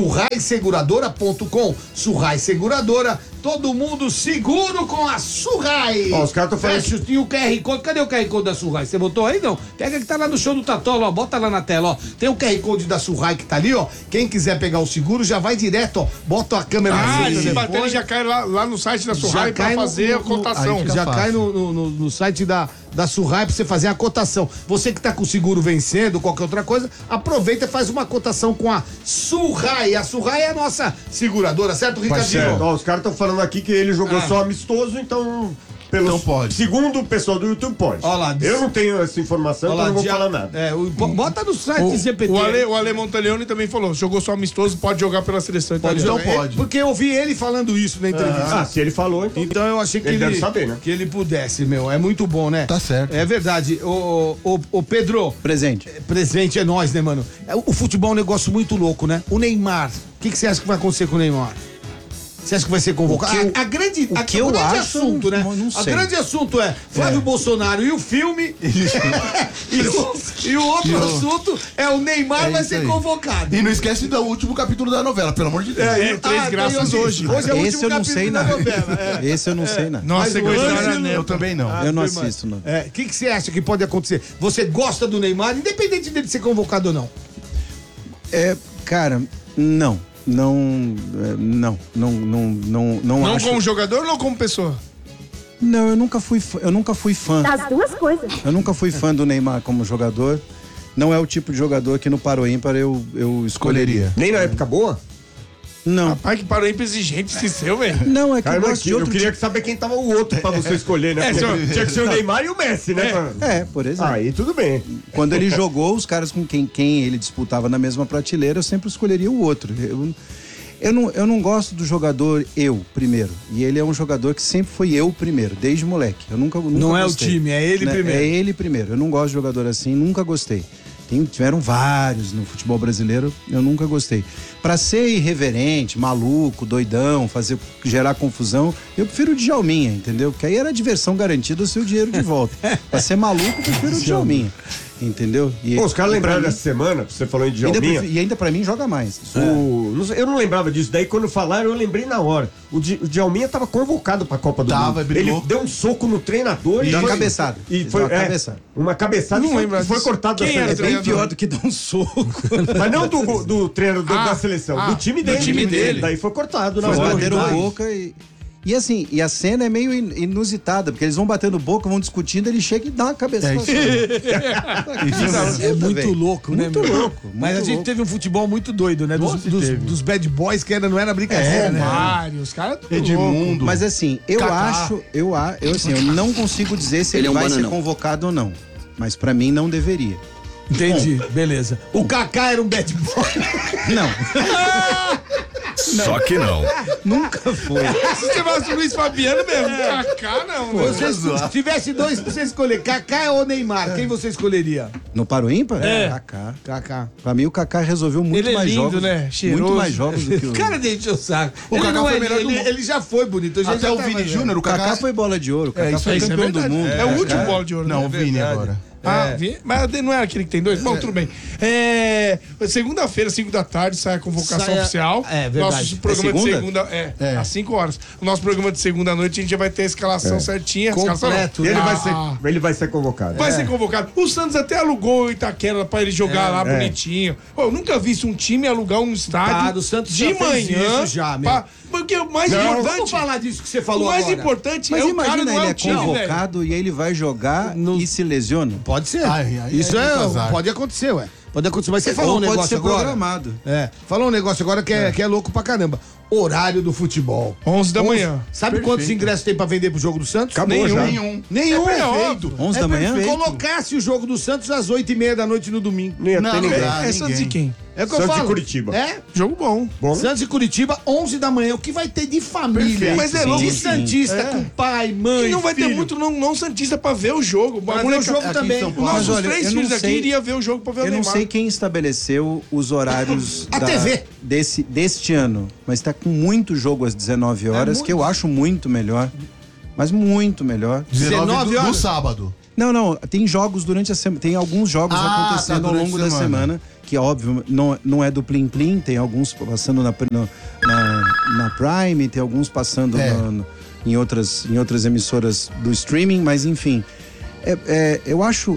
surraiseguradora.com. Surrai Seguradora, todo mundo seguro com a Surrai. Os caras estão falando. E o QR Code, cadê o QR Code da Surrai? Você botou aí, não? Pega que tá lá no show do Tatola, ó, bota lá na tela, ó. Tem o QR Code da Surrai que tá ali, ó. Quem quiser pegar o seguro já vai direto, ó. Bota a câmera se bater ele já cai lá no site da Surrai pra fazer a cotação. Já cai no site da Surrai pra você fazer a cotação. Você que tá com o seguro vencendo, qualquer outra coisa, aproveita e faz uma cotação com a Surrai. A Surrai é a nossa seguradora, certo, Ricardinho? Os caras estão falando aqui que ele jogou só amistoso, então... Então pode. Segundo o pessoal do YouTube, pode. Lá, eu não tenho essa informação, então não vou falar nada. Bota no site GPT. O Ale Montaleone também falou, jogou só amistoso, pode jogar pela seleção italiana. Então pode. Porque eu ouvi ele falando isso na entrevista. Se ele falou, então eu achei que ele deve saber, né? Que ele pudesse, meu. É muito bom, né? Tá certo. É verdade. Ô Pedro. Presente. Presente é nós, né, mano? O futebol é um negócio muito louco, né? O Neymar. O que você acha que vai acontecer com o Neymar? Você acha que vai ser convocado? O grande assunto, né? O grande assunto é Flávio Bolsonaro e o filme. e o outro assunto é o Neymar vai ser convocado. E não esquece do último capítulo da novela, pelo amor de Deus. Três graças hoje. Hoje é o último capítulo da novela. Esse eu não sei, não. Nossa, eu também não. Eu não assisto, não. O que você acha que pode acontecer? Você gosta do Neymar, independente dele ser convocado ou não? Cara, não. Não acho. Como jogador ou como pessoa? Não, eu nunca fui fã. Das duas coisas. Eu nunca fui fã do Neymar como jogador. Não é o tipo de jogador que no Paro Ímpar eu escolheria. Nem na época boa? Não. Rapaz, que Paro Ímpar exigente esse seu, velho. Não, é que eu gosto de outro. Eu queria saber quem tava o outro pra você escolher, né? Tinha que ser o Neymar e o Messi, né? Por exemplo. Aí tudo bem. Quando ele jogou, os caras com quem ele disputava na mesma prateleira, eu sempre escolheria o outro. Eu não gosto do jogador eu primeiro. E ele é um jogador que sempre foi eu primeiro, desde moleque. Eu nunca não é gostei. O time, é ele primeiro. É ele primeiro. Eu não gosto de jogador assim, nunca gostei. Tiveram vários no futebol brasileiro, eu nunca gostei. Pra ser irreverente, maluco, doidão, gerar confusão, eu prefiro o Djalminha, entendeu? Porque aí era diversão garantida, o seu dinheiro de volta. Pra ser maluco, eu prefiro o Djalminha. Entendeu? Pô, os caras lembraram dessa semana, você falou em Djalminha. E ainda pra mim joga mais. Eu não lembrava disso, daí quando falaram eu lembrei na hora. O Djalminha tava convocado pra Copa do Mundo. Brigou. Ele deu um soco no treinador e deu uma cabeçada. E foi uma cabeçada não e foi cortado da seleção. É bem pior do que dar um soco. Mas não do treinador da seleção, do time dele. Daí foi cortado na hora. Bateram boca e assim, a cena é meio inusitada, porque eles vão batendo boca, vão discutindo, ele chega e dá uma cabeçada. É muito louco, né? Muito louco. Mas a gente teve um futebol muito doido, né? Dos bad boys, que não era brincadeira, né? Os caras Edmundo. Mas assim, eu não consigo dizer se ele vai ser convocado ou não. Mas pra mim não deveria. Entendi, beleza. O Kaká era um bad boy? Não. Só que não. Nunca foi. Se você vai o Luiz Fabiano mesmo, Kaká não. Se tivesse dois pra você escolher, Kaká ou Neymar, quem você escolheria? No Paro Ímpar? Kaká. Pra mim o Kaká resolveu muito ele mais lindo, jogos. Né? Cheiroso. Muito mais jogos do que o... Cara, deixa o saco. O Kaká foi melhor do mundo. Ele já foi bonito. Até o Vini Júnior, o Kaká foi bola de ouro. O Kaká foi campeão do mundo. É o último bola de ouro. Não, o Vini agora. Mas não é aquele que tem dois? Bom, tudo bem. Segunda-feira, 5 da tarde, sai a convocação oficial. É verdade. Nosso programa de segunda. Às 5 horas. O nosso programa de segunda noite, a gente já vai ter a escalação certinha. Completo. Ele vai ser convocado. Vai ser convocado. O Santos até alugou o Itaquera pra ele jogar lá bonitinho. Pô, eu nunca vi isso, um time alugar um estádio o Santos de já fez manhã. Isso já, meu. Porque o mais importante. Vamos falar disso que você falou o mais agora. importante Mas é o cara imagina, não ele é é o time, convocado velho. e aí ele vai jogar e se lesiona. Pode ser. Isso pode acontecer, ué. Pode acontecer. Mas você falou um Pode negócio ser agora. programado. Falou um negócio agora que é louco pra caramba. Horário do futebol. 11 da manhã. Sabe quantos ingressos tem pra vender pro jogo do Santos? Acabou já. Nenhum. Perfeito. 11 da manhã? Colocasse o jogo do Santos às 8h30 da noite no domingo. Não ia ter ninguém. É Santos e quem? É o que eu Santos falo. e Curitiba. Jogo bom. Santos e Curitiba, 11 da manhã. O que vai ter de família? Mas é louco. De Santista com pai, mãe, E não vai ter filho. muito não Santista pra ver o jogo. Vai ver o jogo também. Nossos Mas olha, 3 eu não filhos aqui sei- iriam ver o jogo pra ver o Eu não Neymar. sei quem estabeleceu os horários A TV. deste ano, mas tá com muito jogo às 19 horas, que eu acho muito melhor. Mas muito melhor. 19 horas? do sábado. Não, tem jogos durante a semana, tem alguns jogos acontecendo ao longo da semana, que óbvio, não é do Plim Plim, tem alguns passando na Prime, tem alguns passando em outras emissoras do streaming, mas enfim. Eu acho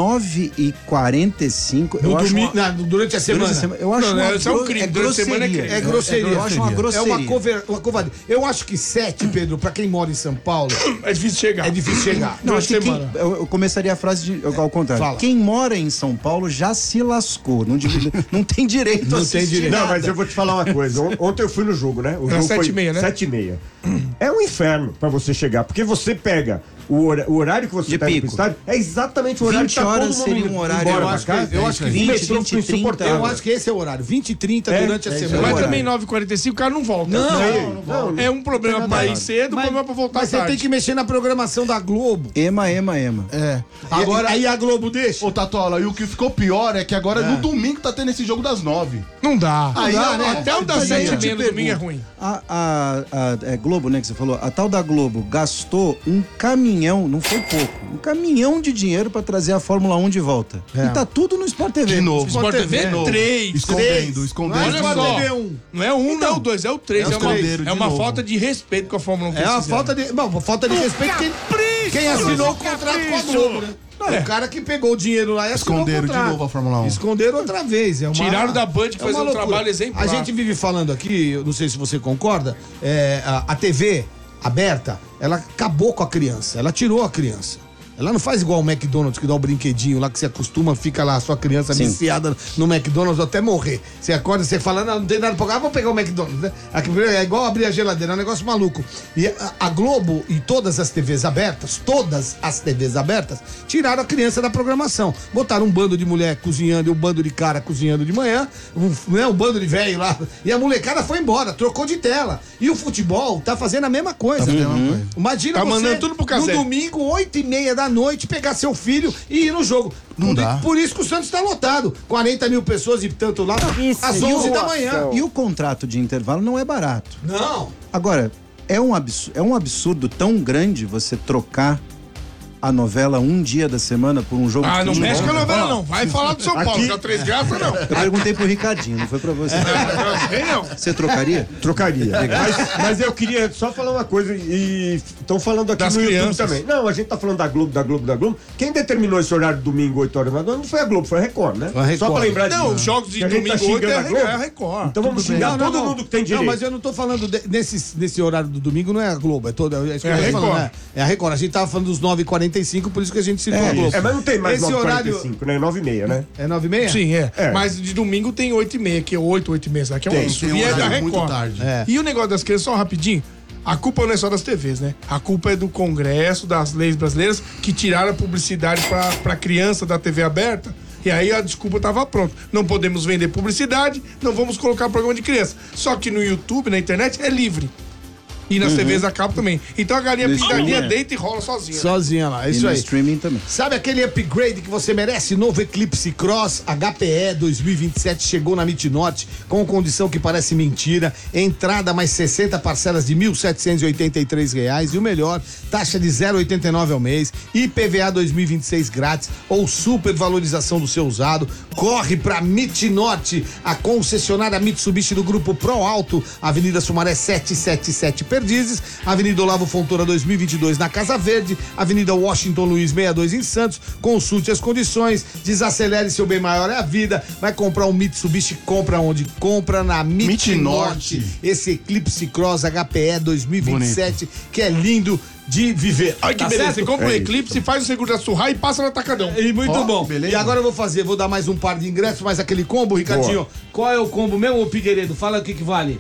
9h45. Durante a semana. Eu acho isso é um crime. Durante a semana É grosseria. Eu acho uma grosseria. É uma covardia. Eu acho que 7, Pedro, pra quem mora em São Paulo, É difícil chegar. Não, acho que eu começaria a frase ao contrário. Fala. Quem mora em São Paulo já se lascou. Não tem direito a assistir Não, nada. mas eu vou te falar uma coisa. Ontem eu fui no jogo, né? O Era jogo foi 7h30, né? 7h30. É um inferno pra você chegar, porque você pega o horário que você De tá indo pro pico. estádio, é exatamente o horário 20 que tá todo horas mundo seria um horário. embora eu pra acho casa. que, eu acho que 20, 20, 30, 20, 30. insuportável. Eu acho que esse é o horário. 20 e 30 durante a semana. Mas horário. também 9h45 o cara não volta. Não. É um problema pra ir cedo, um problema pra voltar Mas você tarde. tem que mexer na programação da Globo. Ema. Agora, Aí a Globo deixa. ô Tatola, e o que ficou pior é que agora no domingo tá tendo esse jogo das 9. Não dá. Aí, Até o das Mas aí eu 7h30 te no domingo é pergunto, ruim. É Globo, né, que você falou? A tal da Globo gastou um caminhão, não foi pouco, um caminhão de dinheiro pra trazer a Fórmula 1 de volta. E tá tudo no Sport TV. De novo. Sport TV de novo. 3. Escondendo. Olha Sport só. TV 1. Não é um, não é o 2, é o 3. esconderam É de uma novo. falta de respeito com a Fórmula 1. É uma falta de. Bom, falta de respeito quem assinou o contrato com a Globo, né? O cara que pegou o dinheiro lá e assinou Esconderam o de contrato. novo a Fórmula 1. Esconderam outra vez. Tiraram da Band que fazia um loucura. trabalho exemplar. A gente vive falando aqui, eu não sei se você concorda, a TV aberta, ela acabou com a criança, ela tirou a criança. Ela não faz igual o McDonald's, que dá o brinquedinho lá, que você acostuma, fica lá a sua criança viciada no McDonald's até morrer. Você acorda, você fala, não tem nada pra pagar, vou pegar o McDonald's, né? É igual abrir a geladeira, é um negócio maluco. E a Globo e todas as TVs abertas, tiraram a criança da programação. Botaram um bando de mulher cozinhando e um bando de cara cozinhando de manhã, um bando de velho lá, e a molecada foi embora, trocou de tela. E o futebol tá fazendo a mesma coisa. Imagina tá você, mandando tudo pro no domingo, 8h30 da noite, pegar seu filho e ir no jogo. Não dá. Por isso que o Santos tá lotado. 40 mil pessoas e tanto lá, às 11 da manhã. E o contrato de intervalo não é barato. Não. Agora, é um absurdo tão grande você trocar a novela um dia da semana por um jogo de não futebol. mexe com a novela, não. Vai falar do São Paulo, que é o Três Graças, não. Eu perguntei pro Ricardinho, não foi pra você. Não. Você trocaria? Trocaria. Mas eu queria só falar uma coisa, e estão falando aqui das no crianças YouTube também. Não, a gente tá falando da Globo. Quem determinou esse horário de domingo, 8 horas da noite, não foi a Globo, foi a Record, né? A Record. Só pra lembrar disso. Não, os jogos de domingo 8 é a Record. Então vamos xingar todo mundo que tem direito. Não, mas eu não tô falando nesse horário do domingo, não é a Globo, é toda. É a Record. Falando, né? É a Record. A gente tava falando dos 9h45, por isso que a gente citou a Globo. Mas não tem mais esse 9h45, horário... né? 9h30, né? É 9h30? Sim, Mas de domingo tem 8h30, que é 8h30, sabe? Que é um absurdo. E é da Record. Muito tarde. E o negócio das crianças, só rapidinho, a culpa não é só das TVs, né? A culpa é do Congresso, das leis brasileiras, que tiraram a publicidade pra criança da TV aberta. E aí a desculpa estava pronta. Não podemos vender publicidade, não vamos colocar programa de criança. Só que no YouTube, na internet, é livre. E nas TVs a cabo também. Então a galinha pintadinha deita e rola sozinha. Sozinha lá, isso aí. E no streaming também. Sabe aquele upgrade que você merece? Novo Eclipse Cross HPE 2027 chegou na MIT Norte com condição que parece mentira. Entrada mais 60 parcelas de R$ 1.783 e o melhor, taxa de 0,89 ao mês, IPVA 2026 grátis ou supervalorização do seu usado. Corre pra MIT Norte, a concessionária Mitsubishi do Grupo Pro Alto, Avenida Sumaré 777 Perdizes, Avenida Olavo Fontoura 2022 na Casa Verde, Avenida Washington Luiz 62 em Santos. Consulte as condições, desacelere, seu bem maior é a vida. Vai comprar um Mitsubishi, compra onde? Compra na MIT Norte. Esse Eclipse Cross HPE 2027, que é lindo de viver. Olha que beleza, você compra um Eclipse, faz o seguro da Surra e passa no Atacadão. E muito bom. Beleza. E agora eu vou dar mais um par de ingressos, mais aquele combo, Ricardinho. Qual é o combo mesmo, ô Figueiredo? Fala o que vale.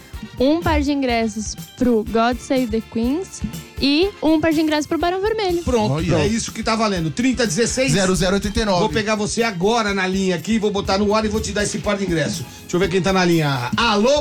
Um par de ingressos pro God Save the Queens e um par de ingressos pro Barão Vermelho. Pronto, é isso que tá valendo. 3016 0089. Vou pegar você agora na linha aqui, vou botar no ar e vou te dar esse par de ingressos. Deixa eu ver quem tá na linha. Alô?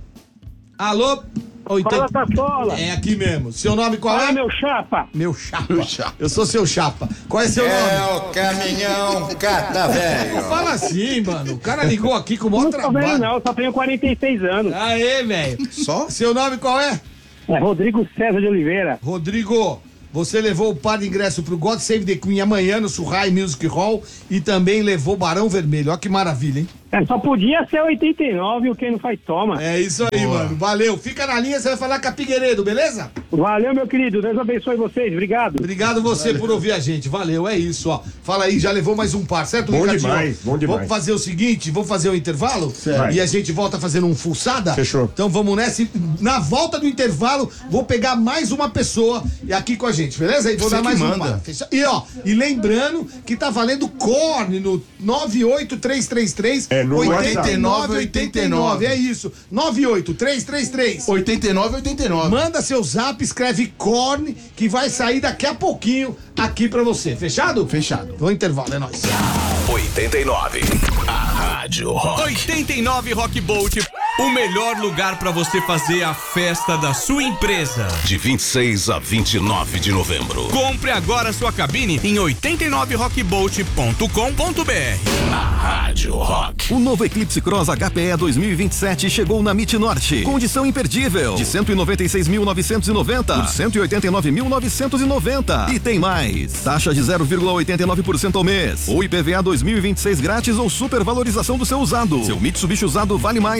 Fala, Tatola. É aqui mesmo. Seu nome qual é? Meu chapa. Meu chapa. Eu sou seu chapa. Qual é seu nome? É o caminhão cata velho. Fala assim, mano. O cara ligou aqui com o maior Não sou velho, trabalho. não. Só tenho 46 anos. Aê, velho. Só? Seu nome qual é? É Rodrigo César de Oliveira. Rodrigo, você levou o par de ingresso pro God Save the Queen amanhã no Surrai Music Hall e também levou Barão Vermelho. Olha que maravilha, hein? Só podia ser 89 o quem não faz toma. É isso aí, mano. Valeu. Fica na linha, você vai falar com a Figueiredo, beleza? Valeu, meu querido. Deus abençoe vocês. Obrigado. Obrigado você por ouvir a gente. Valeu, é isso, ó. Fala aí, já levou mais um par, certo, Bom Ricardinho? demais, bom demais. Vamos fazer o seguinte, vamos fazer o intervalo? Certo. E a gente volta fazendo um fuçada? Fechou. Então vamos nessa. E na volta do intervalo, vou pegar mais uma pessoa aqui com a gente, beleza? E vou Você dar que mais um manda. par. Fecha- E ó, e lembrando que tá valendo Corne no 98333 no 8989. É isso. 98333 8989. Manda seu zap, escreve Corne, que vai sair daqui a pouquinho aqui pra você. Fechado? Fechado. Vou intervalo, é nóis. 89. A Rádio Rock. 89 Rock Bolt, o melhor lugar pra você fazer a festa da sua empresa. De 26 a 29 de novembro. Compre agora sua cabine em 89rockbolt.com.br. A Rádio Rock. O novo Eclipse Cross HPE 2027 chegou na MIT Norte. Condição imperdível. De 196.990 por 189.990. E tem mais. Taxa de 0,89% ao mês. Ou IPVA 2026 grátis ou supervalorização do seu usado. Seu Mitsubishi usado vale mais na MIT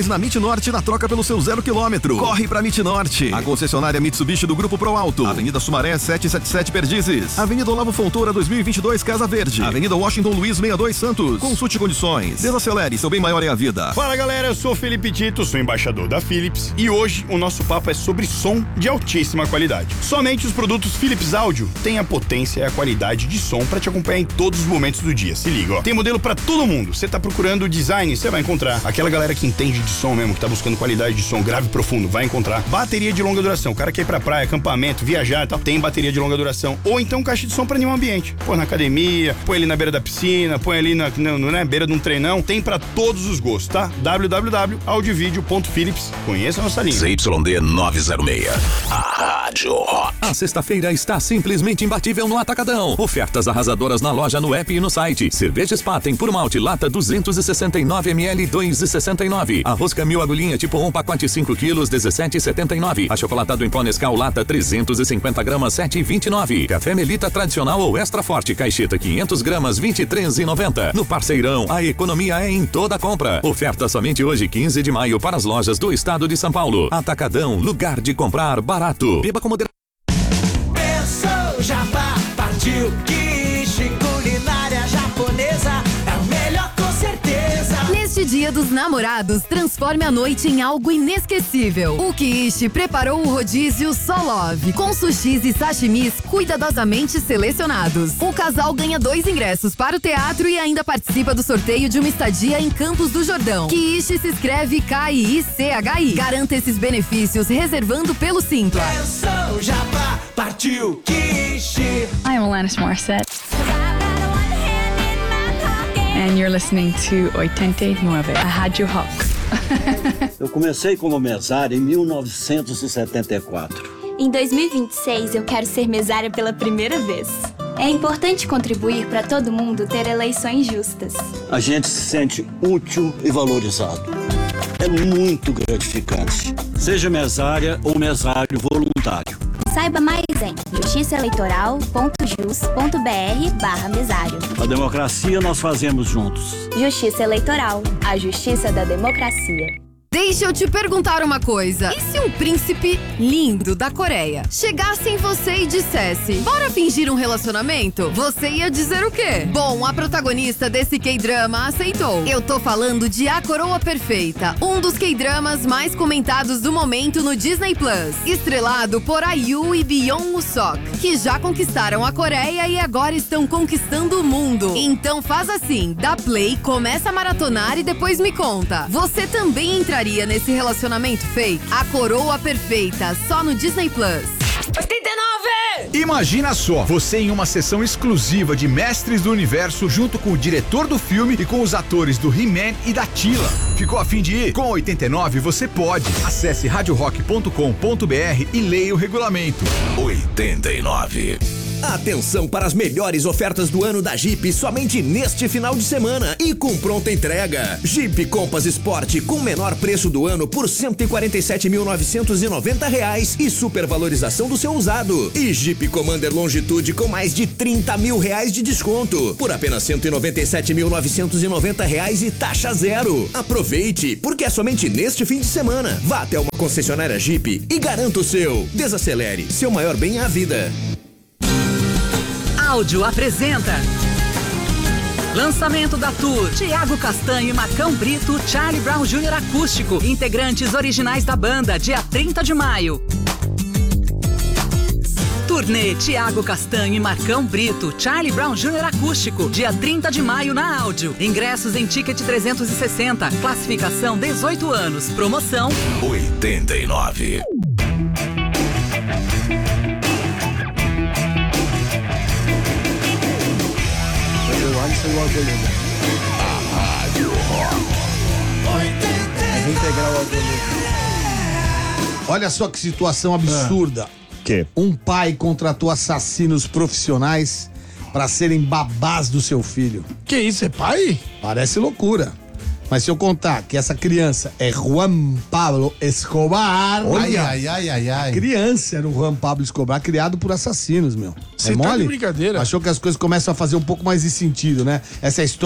Norte na troca pelo seu 0 km. Corre pra MIT Norte. A concessionária Mitsubishi do Grupo Pro Alto. Avenida Sumaré 777 Perdizes. Avenida Olavo Fontoura 2022 Casa Verde. Avenida Washington Luiz 62 Santos. Consulte condições. Desacelere, seu bem maior é a vida. Fala galera, eu sou o Felipe Tito, sou embaixador da Philips e hoje o nosso papo é sobre som de altíssima qualidade. Somente os produtos Philips Audio têm a potência e a qualidade de som para te acompanhar em todos os momentos do dia. Se liga, ó. Tem modelo para todo mundo. Você tá procurando design, você vai encontrar. Aquela galera que entende de som mesmo, que tá buscando qualidade de som grave e profundo, vai encontrar. Bateria de longa duração. O cara quer ir pra praia, acampamento, viajar e tal, tem bateria de longa duração. Ou então caixa de som para nenhum ambiente. Põe na academia, põe ali na beira da piscina, põe ali na beira de um treinão. Tem para todos os gostos, tá? www.audiovideo.philips. Conheça a nossa linha. ZYD 906. A Rádio Rock. A sexta-feira está simplesmente imbatível no Atacadão. Ofertas arrasadoras na loja, no app e no site. Cerveja Spaten por malte lata 269 ml 2,69. Arroz Camil agulhinha tipo 1 pacote 5 quilos 17,79. Achocolatado em pó Nescau lata 350 gramas 7,29. Café Melita tradicional ou extra forte caixeta 500 gramas 23,90. No Parceirão, a economia é em toda compra. Oferta somente hoje 15 de maio para as lojas do estado de São Paulo. Atacadão, lugar de comprar barato. Beba com moderação. Pensou, Jabá, partiu, quiche, culinária japonesa, é o melhor com certeza. Neste Dia dos Namorados, transforme a noite em algo inesquecível. O Quiche preparou o rodízio Solove, com sushis e sashimis cuidadosamente selecionados. O casal ganha 2 ingressos para o teatro e ainda participa do sorteio de uma estadia em Campos do Jordão. Quiche se escreve K-I-C-H-I. Garanta esses benefícios reservando pelo Simpla. Pensou, Jabá, partiu, quiche. I'm Alanis Morissette. And you're listening to 89, a Rádio Rock. Eu comecei como mesária em 1974. Em 2026, eu quero ser mesária pela primeira vez. É importante contribuir para todo mundo ter eleições justas. A gente se sente útil e valorizado. É muito gratificante. Seja mesária ou mesário voluntário. Saiba mais em justiçaeleitoral.jus.br/mesário. A democracia nós fazemos juntos. Justiça Eleitoral, a justiça da democracia. Deixa eu te perguntar uma coisa. E se um príncipe lindo da Coreia chegasse em você e dissesse: bora fingir um relacionamento? Você ia dizer o quê? Bom, a protagonista desse K-drama aceitou. Eu tô falando de A Coroa Perfeita, um dos K-dramas mais comentados do momento no Disney Plus. Estrelado por IU e Byung Wook, que já conquistaram a Coreia e agora estão conquistando o mundo. Então faz assim, dá play, começa a maratonar e depois me conta. Você também entraria nesse relacionamento fake? A Coroa Perfeita, só no Disney Plus. 89! Imagina só, você em uma sessão exclusiva de Mestres do Universo junto com o diretor do filme e com os atores do He-Man e da Tila. Ficou a fim de ir? Com 89 você pode. Acesse radiorock.com.br e leia o regulamento. 89. Atenção para as melhores ofertas do ano da Jeep somente neste final de semana e com pronta entrega. Jeep Compass Sport com menor preço do ano por R$ 147.990 e supervalorização do seu usado. E Jeep Commander Longitude com mais de R$ 30 mil de desconto por apenas R$ 197.990 e taxa zero. Aproveite, porque é somente neste fim de semana. Vá até uma concessionária Jeep e garanta o seu. Desacelere, seu maior bem é a vida. Áudio apresenta lançamento da tour Thiago Castanho e Marcão Brito, Charlie Brown Jr. Acústico, integrantes originais da banda, dia 30 de maio. Turnê Thiago Castanho e Marcão Brito, Charlie Brown Jr. Acústico, dia 30 de maio na Áudio. Ingressos em Ticket 360, classificação 18 anos, promoção 89. A Rádio Rock. Integrar o Olha só que situação absurda. Que? Um pai contratou assassinos profissionais para serem babás do seu filho. Que isso, é pai? Parece loucura. Mas se eu contar que essa criança é Juan Pablo Escobar... A criança era o Juan Pablo Escobar, criado por assassinos, meu. Você é tá mole? de brincadeira. Achou que as coisas começam a fazer um pouco mais de sentido, né? Essa é a história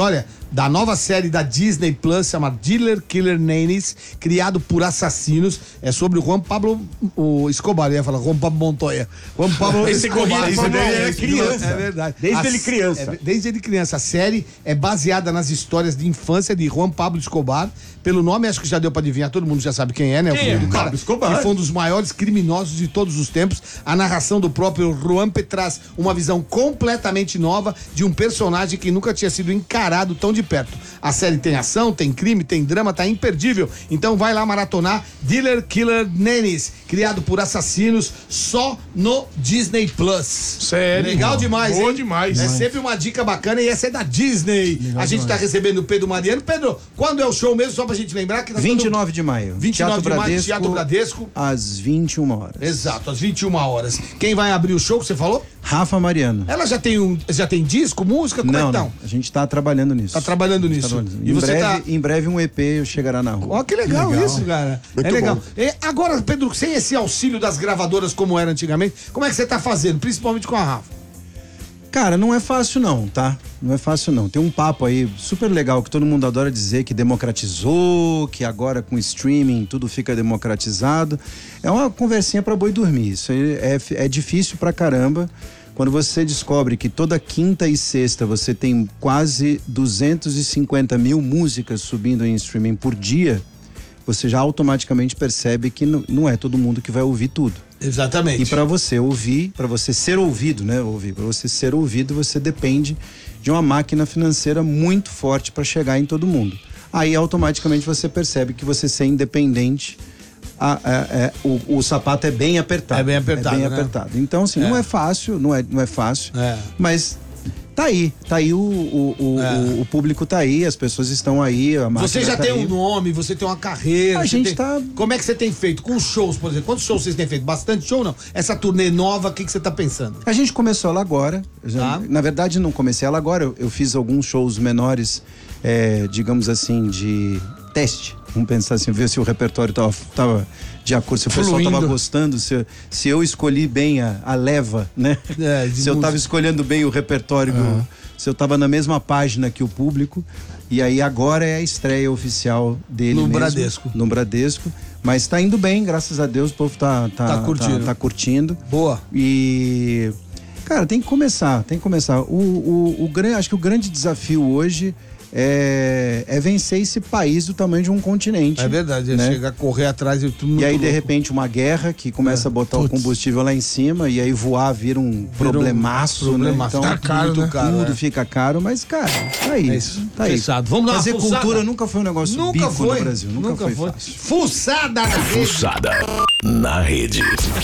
da nova série da Disney Plus, chama Dealer Killer Nannies, criado por assassinos. É sobre o Juan Pablo Escobar. Eu ia falar Juan Pablo Montoya. Juan Pablo Escobar. Isso daí é criança. É verdade. Desde ele criança. Desde ele criança. A série é baseada nas histórias de infância de Juan Pablo Escobar. Pelo nome, acho que já deu pra adivinhar, todo mundo já sabe quem é, né? O filho do cara, Escobar. que foi um dos maiores criminosos de todos os tempos. A narração do próprio Juan traz uma visão completamente nova de um personagem que nunca tinha sido encarado tão de perto. A série tem ação, tem crime, tem drama, tá imperdível. Então vai lá maratonar Dealer Killer Nannies, criado por assassinos, só no Disney Plus. Sério? Legal demais, Boa hein? demais. É sempre uma dica bacana e essa é da Disney. Legal, a gente tá recebendo o Pedro Mariano. Pedro, quando é o show mesmo? Só pra gente lembrar que... 29 de maio. 29 de maio, Teatro Bradesco. Às 21 horas. Exato, às 21 horas. Quem vai abrir o show que você falou? Rafa Mariano. Ela já tem disco, música? Como é que tá? Não, a gente tá trabalhando nisso. Tá trabalhando nisso. E em breve um EP chegará na rua. Ó, que legal isso, cara. Muito legal. E agora, Pedro, sem esse auxílio das gravadoras como era antigamente, como é que você tá fazendo? Principalmente com a Rafa. Cara, não é fácil não, tá? Não é fácil não. Tem um papo aí super legal que todo mundo adora dizer que democratizou, que agora com streaming tudo fica democratizado. É uma conversinha pra boi dormir. Isso aí é difícil pra caramba. Quando você descobre que toda quinta e sexta você tem quase 250 mil músicas subindo em streaming por dia, você já automaticamente percebe que não é todo mundo que vai ouvir tudo. Exatamente. E para você ouvir, para você ser ouvido, né? Para você ser ouvido, você depende de uma máquina financeira muito forte para chegar em todo mundo. Aí automaticamente você percebe que você ser independente, o sapato é bem apertado. É bem apertado, né? apertado. Então, assim, não é fácil, não é fácil, mas tá aí o público tá aí, as pessoas estão aí. Você já tem um nome, você tem uma carreira. A gente tá... Como é que você tem feito? Com shows, por exemplo. Quantos shows vocês têm feito? Bastante show ou não? Essa turnê nova, o que você tá pensando? A gente começou ela agora. Na verdade, não comecei ela agora. Eu fiz alguns shows menores, digamos assim, de teste. Vamos pensar assim, ver se o repertório tava de acordo, se o pessoal tava gostando, se eu escolhi bem a leva, né? Se eu tava escolhendo bem o repertório, se eu tava na mesma página que o público. E aí agora é a estreia oficial dele no mesmo, Bradesco. No Bradesco. Mas tá indo bem, graças a Deus, o povo tá curtindo. Tá curtindo. Boa. E... Cara, tem que começar. Acho que o grande desafio hoje é vencer esse país do tamanho de um continente. É verdade, né? Chega a correr atrás de tudo. E aí, de repente, uma guerra que começa a botar o combustível lá em cima e aí voar vira um problemaço, né? Então, tá caro, tudo fica caro, mas, cara, tá aí. Tá aí. Vamos lá, fazer cultura nunca foi um negócio bico no Brasil. Nunca foi fácil. Fuçada na rede. Fuçada na rede.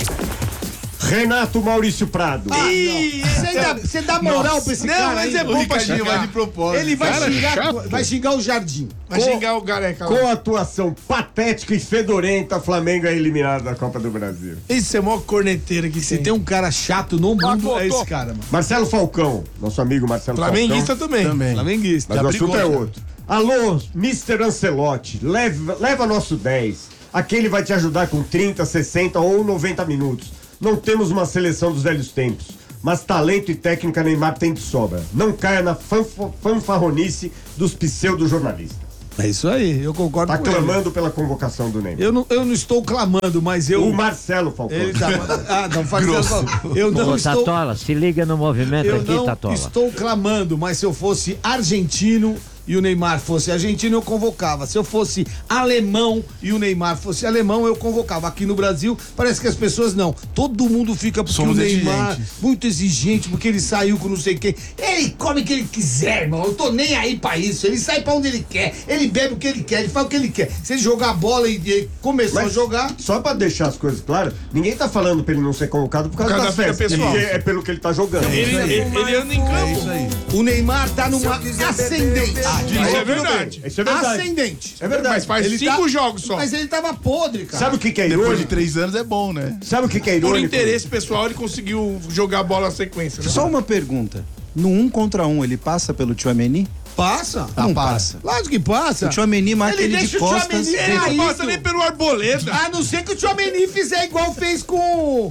Renato Maurício Prado. Você dá moral pra esse cara? Não, mas é bom pra xingar. Vai de propósito. Ele vai xingar o Jardim. Vai xingar o Gareca. Com atuação patética e fedorenta, Flamengo é eliminado da Copa do Brasil. Esse é o maior corneteiro aqui. Se tem um cara chato no mundo, é esse cara, mano. Marcelo Falcão, nosso amigo Marcelo Flamenguista Falcão. também. Flamenguista. Mas o assunto é outro. Alô, Mr. Ancelotti, leva nosso 10. Aquele vai te ajudar com 30, 60 ou 90 minutos. Não temos uma seleção dos velhos tempos, mas talento e técnica Neymar tem de sobra. Não caia na fanfarronice dos pseudo-jornalistas. É isso aí, eu concordo com ele. Tá clamando pela convocação do Neymar. Eu não estou clamando, mas eu... O Marcelo Falcão. Ele tá... não faz eu não estou... Tatola, se liga no movimento aqui, Tatola. Eu não estou clamando, mas se eu fosse argentino e o Neymar fosse argentino, eu convocava. Se eu fosse alemão e o Neymar fosse alemão, eu convocava. Aqui no Brasil, parece que as pessoas não. Todo mundo fica porque o Neymar, muito exigente, porque ele saiu com não sei quem. Ele come o que ele quiser, irmão. Eu tô nem aí pra isso. Ele sai pra onde ele quer. Ele bebe o que ele quer. Ele faz o que ele quer. Se ele jogar a bola e começou a jogar... Só pra deixar as coisas claras, ninguém tá falando pra ele não ser convocado por causa da festa. É pelo que ele tá jogando. Ele anda em campo. O Neymar tá numa ascendente. Isso é verdade. Isso é verdade. Ascendente. É verdade. Mas faz 5 jogos só. Mas ele tava podre, cara. Sabe o que é irônico? Depois de 3 anos é bom, né? Sabe o que é irônico? Por interesse pessoal, ele conseguiu jogar a bola na sequência. Né? Só uma pergunta. No 1 contra 1, ele passa pelo Tchouaméni? Passa? Não passa. Lógico que passa. O Tchouaméni marca ele de costas. Ele não passa nem pelo Arboleda. A não ser que o Tchouaméni fizer igual fez com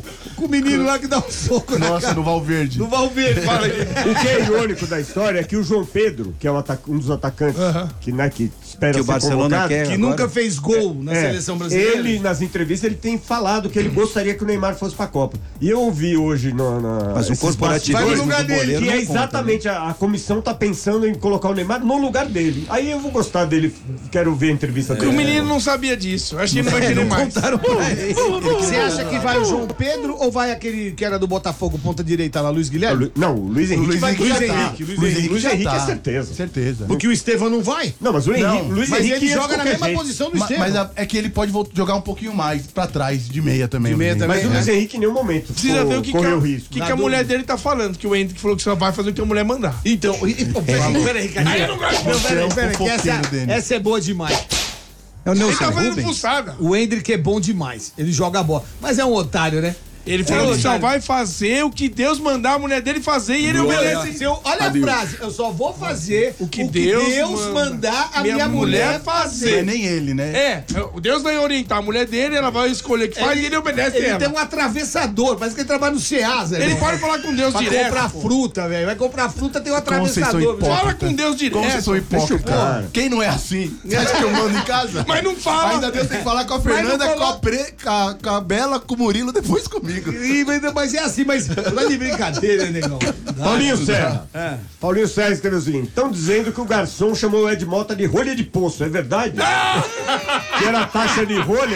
com o menino lá que dá um soco na Nossa, cara. no Valverde. No Valverde, fala aí. O que é irônico da história é que o João Pedro, que é um dos atacantes que espera Que o ser Barcelona convocado, quer Que agora. nunca fez gol na seleção brasileira. Ele, nas entrevistas, ele tem falado que ele gostaria que o Neymar fosse pra Copa. E eu ouvi hoje Mas o corporativo vai do no lugar dele, goleiro que é não conta, exatamente a comissão tá pensando em colocar o Neymar no lugar dele. Aí eu vou gostar dele, quero ver a entrevista dele. O menino não sabia disso. Acho que ele não vai querer mais. Contaram pra ele. Você acha que vai o João Pedro ou vai aquele que era do Botafogo, ponta direita lá, Luiz Guilherme? Não, o Luiz Henrique vai. Luiz Henrique é certeza. Certeza. Porque o Estevão não vai? Não, mas o Luiz Mas Henrique ele ia joga na de mesma qualquer jeito. posição do Estevão. Mas é que ele pode jogar um pouquinho mais pra trás, de meia também. De meia também. Mas o Luiz Henrique em nenhum momento Precisa ver o que, correu risco. que a mulher dele tá falando. Que o Hendrick falou que só vai fazer o que a mulher mandar. Então, peraí, Ricardinho. Aí eu não gosto de você. Peraí, que essa é boa demais. É o Ele Nelson tá fazendo Rubens. fuçada. O Hendrick é bom demais. Ele joga a bola. Mas é um otário, né? Ele falou que só vai fazer o que Deus mandar a mulher dele fazer e ele obedece. Olha a frase, eu só vou fazer o que Deus mandar a minha mulher fazer. Não é nem ele, né? O Deus vai orientar a mulher dele, ela vai escolher o que faz e ele obedece Ele ela. tem um atravessador, parece que ele trabalha no Ceasa. Ele pode falar com Deus direto. Vai comprar fruta, velho. Vai comprar fruta, tem um atravessador. Fala com Deus direto. Como vocês são hipócritas? Quem não é assim? Você acha que eu mando em casa? Mas não fala. Ainda Deus tem que falar com a Fernanda, com a Bela, com o Murilo, depois comigo. Mas é assim, mas não é de brincadeira, negão. Paulinho Serra. Paulinho Serra escreveu o seguinte: estão dizendo que o garçom chamou o Ed Mota de rolha de poço, é verdade? Que era a taxa de rolha?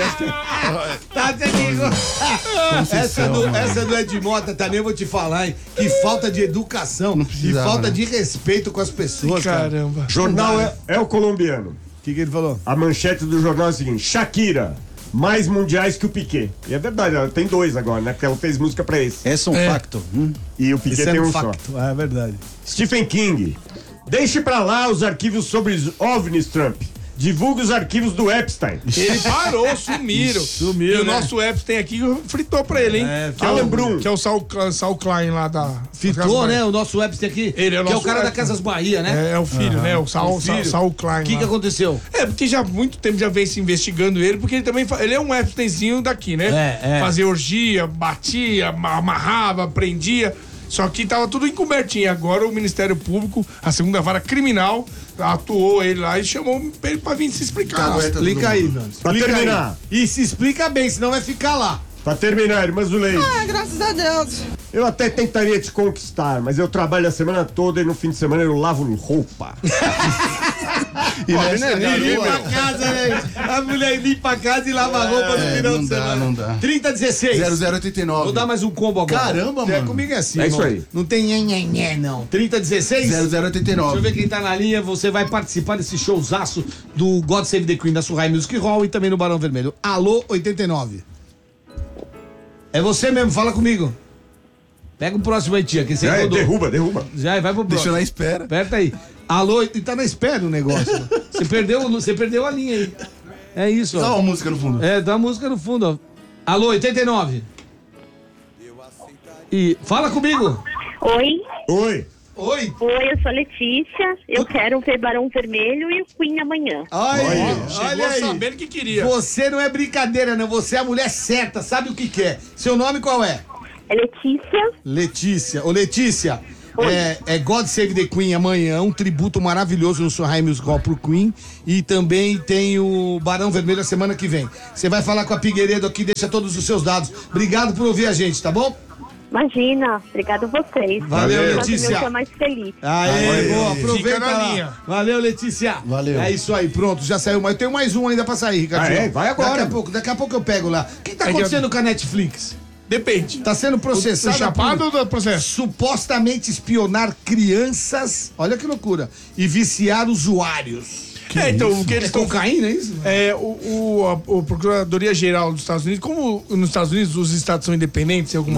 Essa do Ed Mota também eu vou te falar, hein? Que falta de educação e falta de respeito com as pessoas. Caramba. Jornal é o colombiano. O que ele falou? A manchete do jornal é a seguinte: Shakira, mais mundiais que o Piquet. E é verdade, ela tem 2 agora, né? Porque ela fez música pra esse. Esse é um facto. E o Piquet tem um só. É verdade. Stephen King. Deixe pra lá os arquivos sobre os OVNIs, Trump. Divulgue os arquivos do Epstein. Ele parou, sumiram. E o nosso Epstein aqui fritou pra ele, hein? Alan Brum. Que é o Saul Klein lá da... Fritou, né? O nosso Epstein aqui. Ele é o que é nosso o cara da Epstein. Casas Bahia, né? É o filho, né? O Saul Klein. O que aconteceu? Porque já há muito tempo já vem se investigando ele, porque ele também ele é um Epsteinzinho daqui, né? Fazia orgia, batia, amarrava, prendia. Só que tava tudo encobertinho. Agora o Ministério Público, a segunda vara criminal, atuou ele lá e chamou ele pra vir se explicar. Explica aí, mano. Pra terminar. E se explica bem, senão vai ficar lá. Pra terminar, irmãs do Leite. Graças a Deus. Eu até tentaria te conquistar, mas eu trabalho a semana toda e no fim de semana eu lavo roupa. E limpa a casa, né? A mulher limpa a casa e lava a roupa no final de semana. Não dá. 3016. 0089. Vou dar mais um combo agora. Caramba, mano. Comigo é assim, É isso irmão. aí. Não tem nhenhenhé, não. 3016. 0089. Deixa eu ver quem tá na linha. Você vai participar desse showzaço do God Save the Queen da Surrai Music Hall e também no Barão Vermelho. Alô, 89. É você mesmo, fala comigo. Pega o próximo aí, tia, que você rodou. Derruba. Já, vai pro próximo. Deixa eu na espera. Aperta aí. Alô, e tá na espera o negócio. Você perdeu a linha aí. É isso, ó. Dá uma música no fundo. Dá uma música no fundo, ó. Alô, 89. E fala comigo. Oi. Oi. Oi. Oi, eu sou a Letícia. Eu quero ver Barão Vermelho e o Queen amanhã. Chegou aí. sabendo que queria. Você não é brincadeira, não. Você é a mulher certa, sabe o que quer. Seu nome qual é? É Letícia. Letícia. Ô, Letícia, é God Save the Queen amanhã, um tributo maravilhoso no Surrai Music Hall pro Queen. E também tem o Barão Vermelho a semana que vem. Você vai falar com a Figueiredo aqui, deixa todos os seus dados. Obrigado por ouvir a gente, tá bom? Imagina. Obrigado a vocês. Valeu, Letícia. Eu tô mais feliz. Aê, boa, aproveita Fica na lá. linha. Valeu, Letícia. Valeu. É isso aí, pronto, já saiu. Mas eu tenho mais um ainda pra sair, Ricardinho. Vai agora. Daqui a pouco eu pego lá. O que tá acontecendo com a Netflix? Depende. Tá sendo processado. O chapado ou do processo? Supostamente espionar crianças. Olha que loucura. E viciar usuários. Então, o que eles cocaína, é isso? A Procuradoria Geral dos Estados Unidos, como nos Estados Unidos os estados são independentes em algumas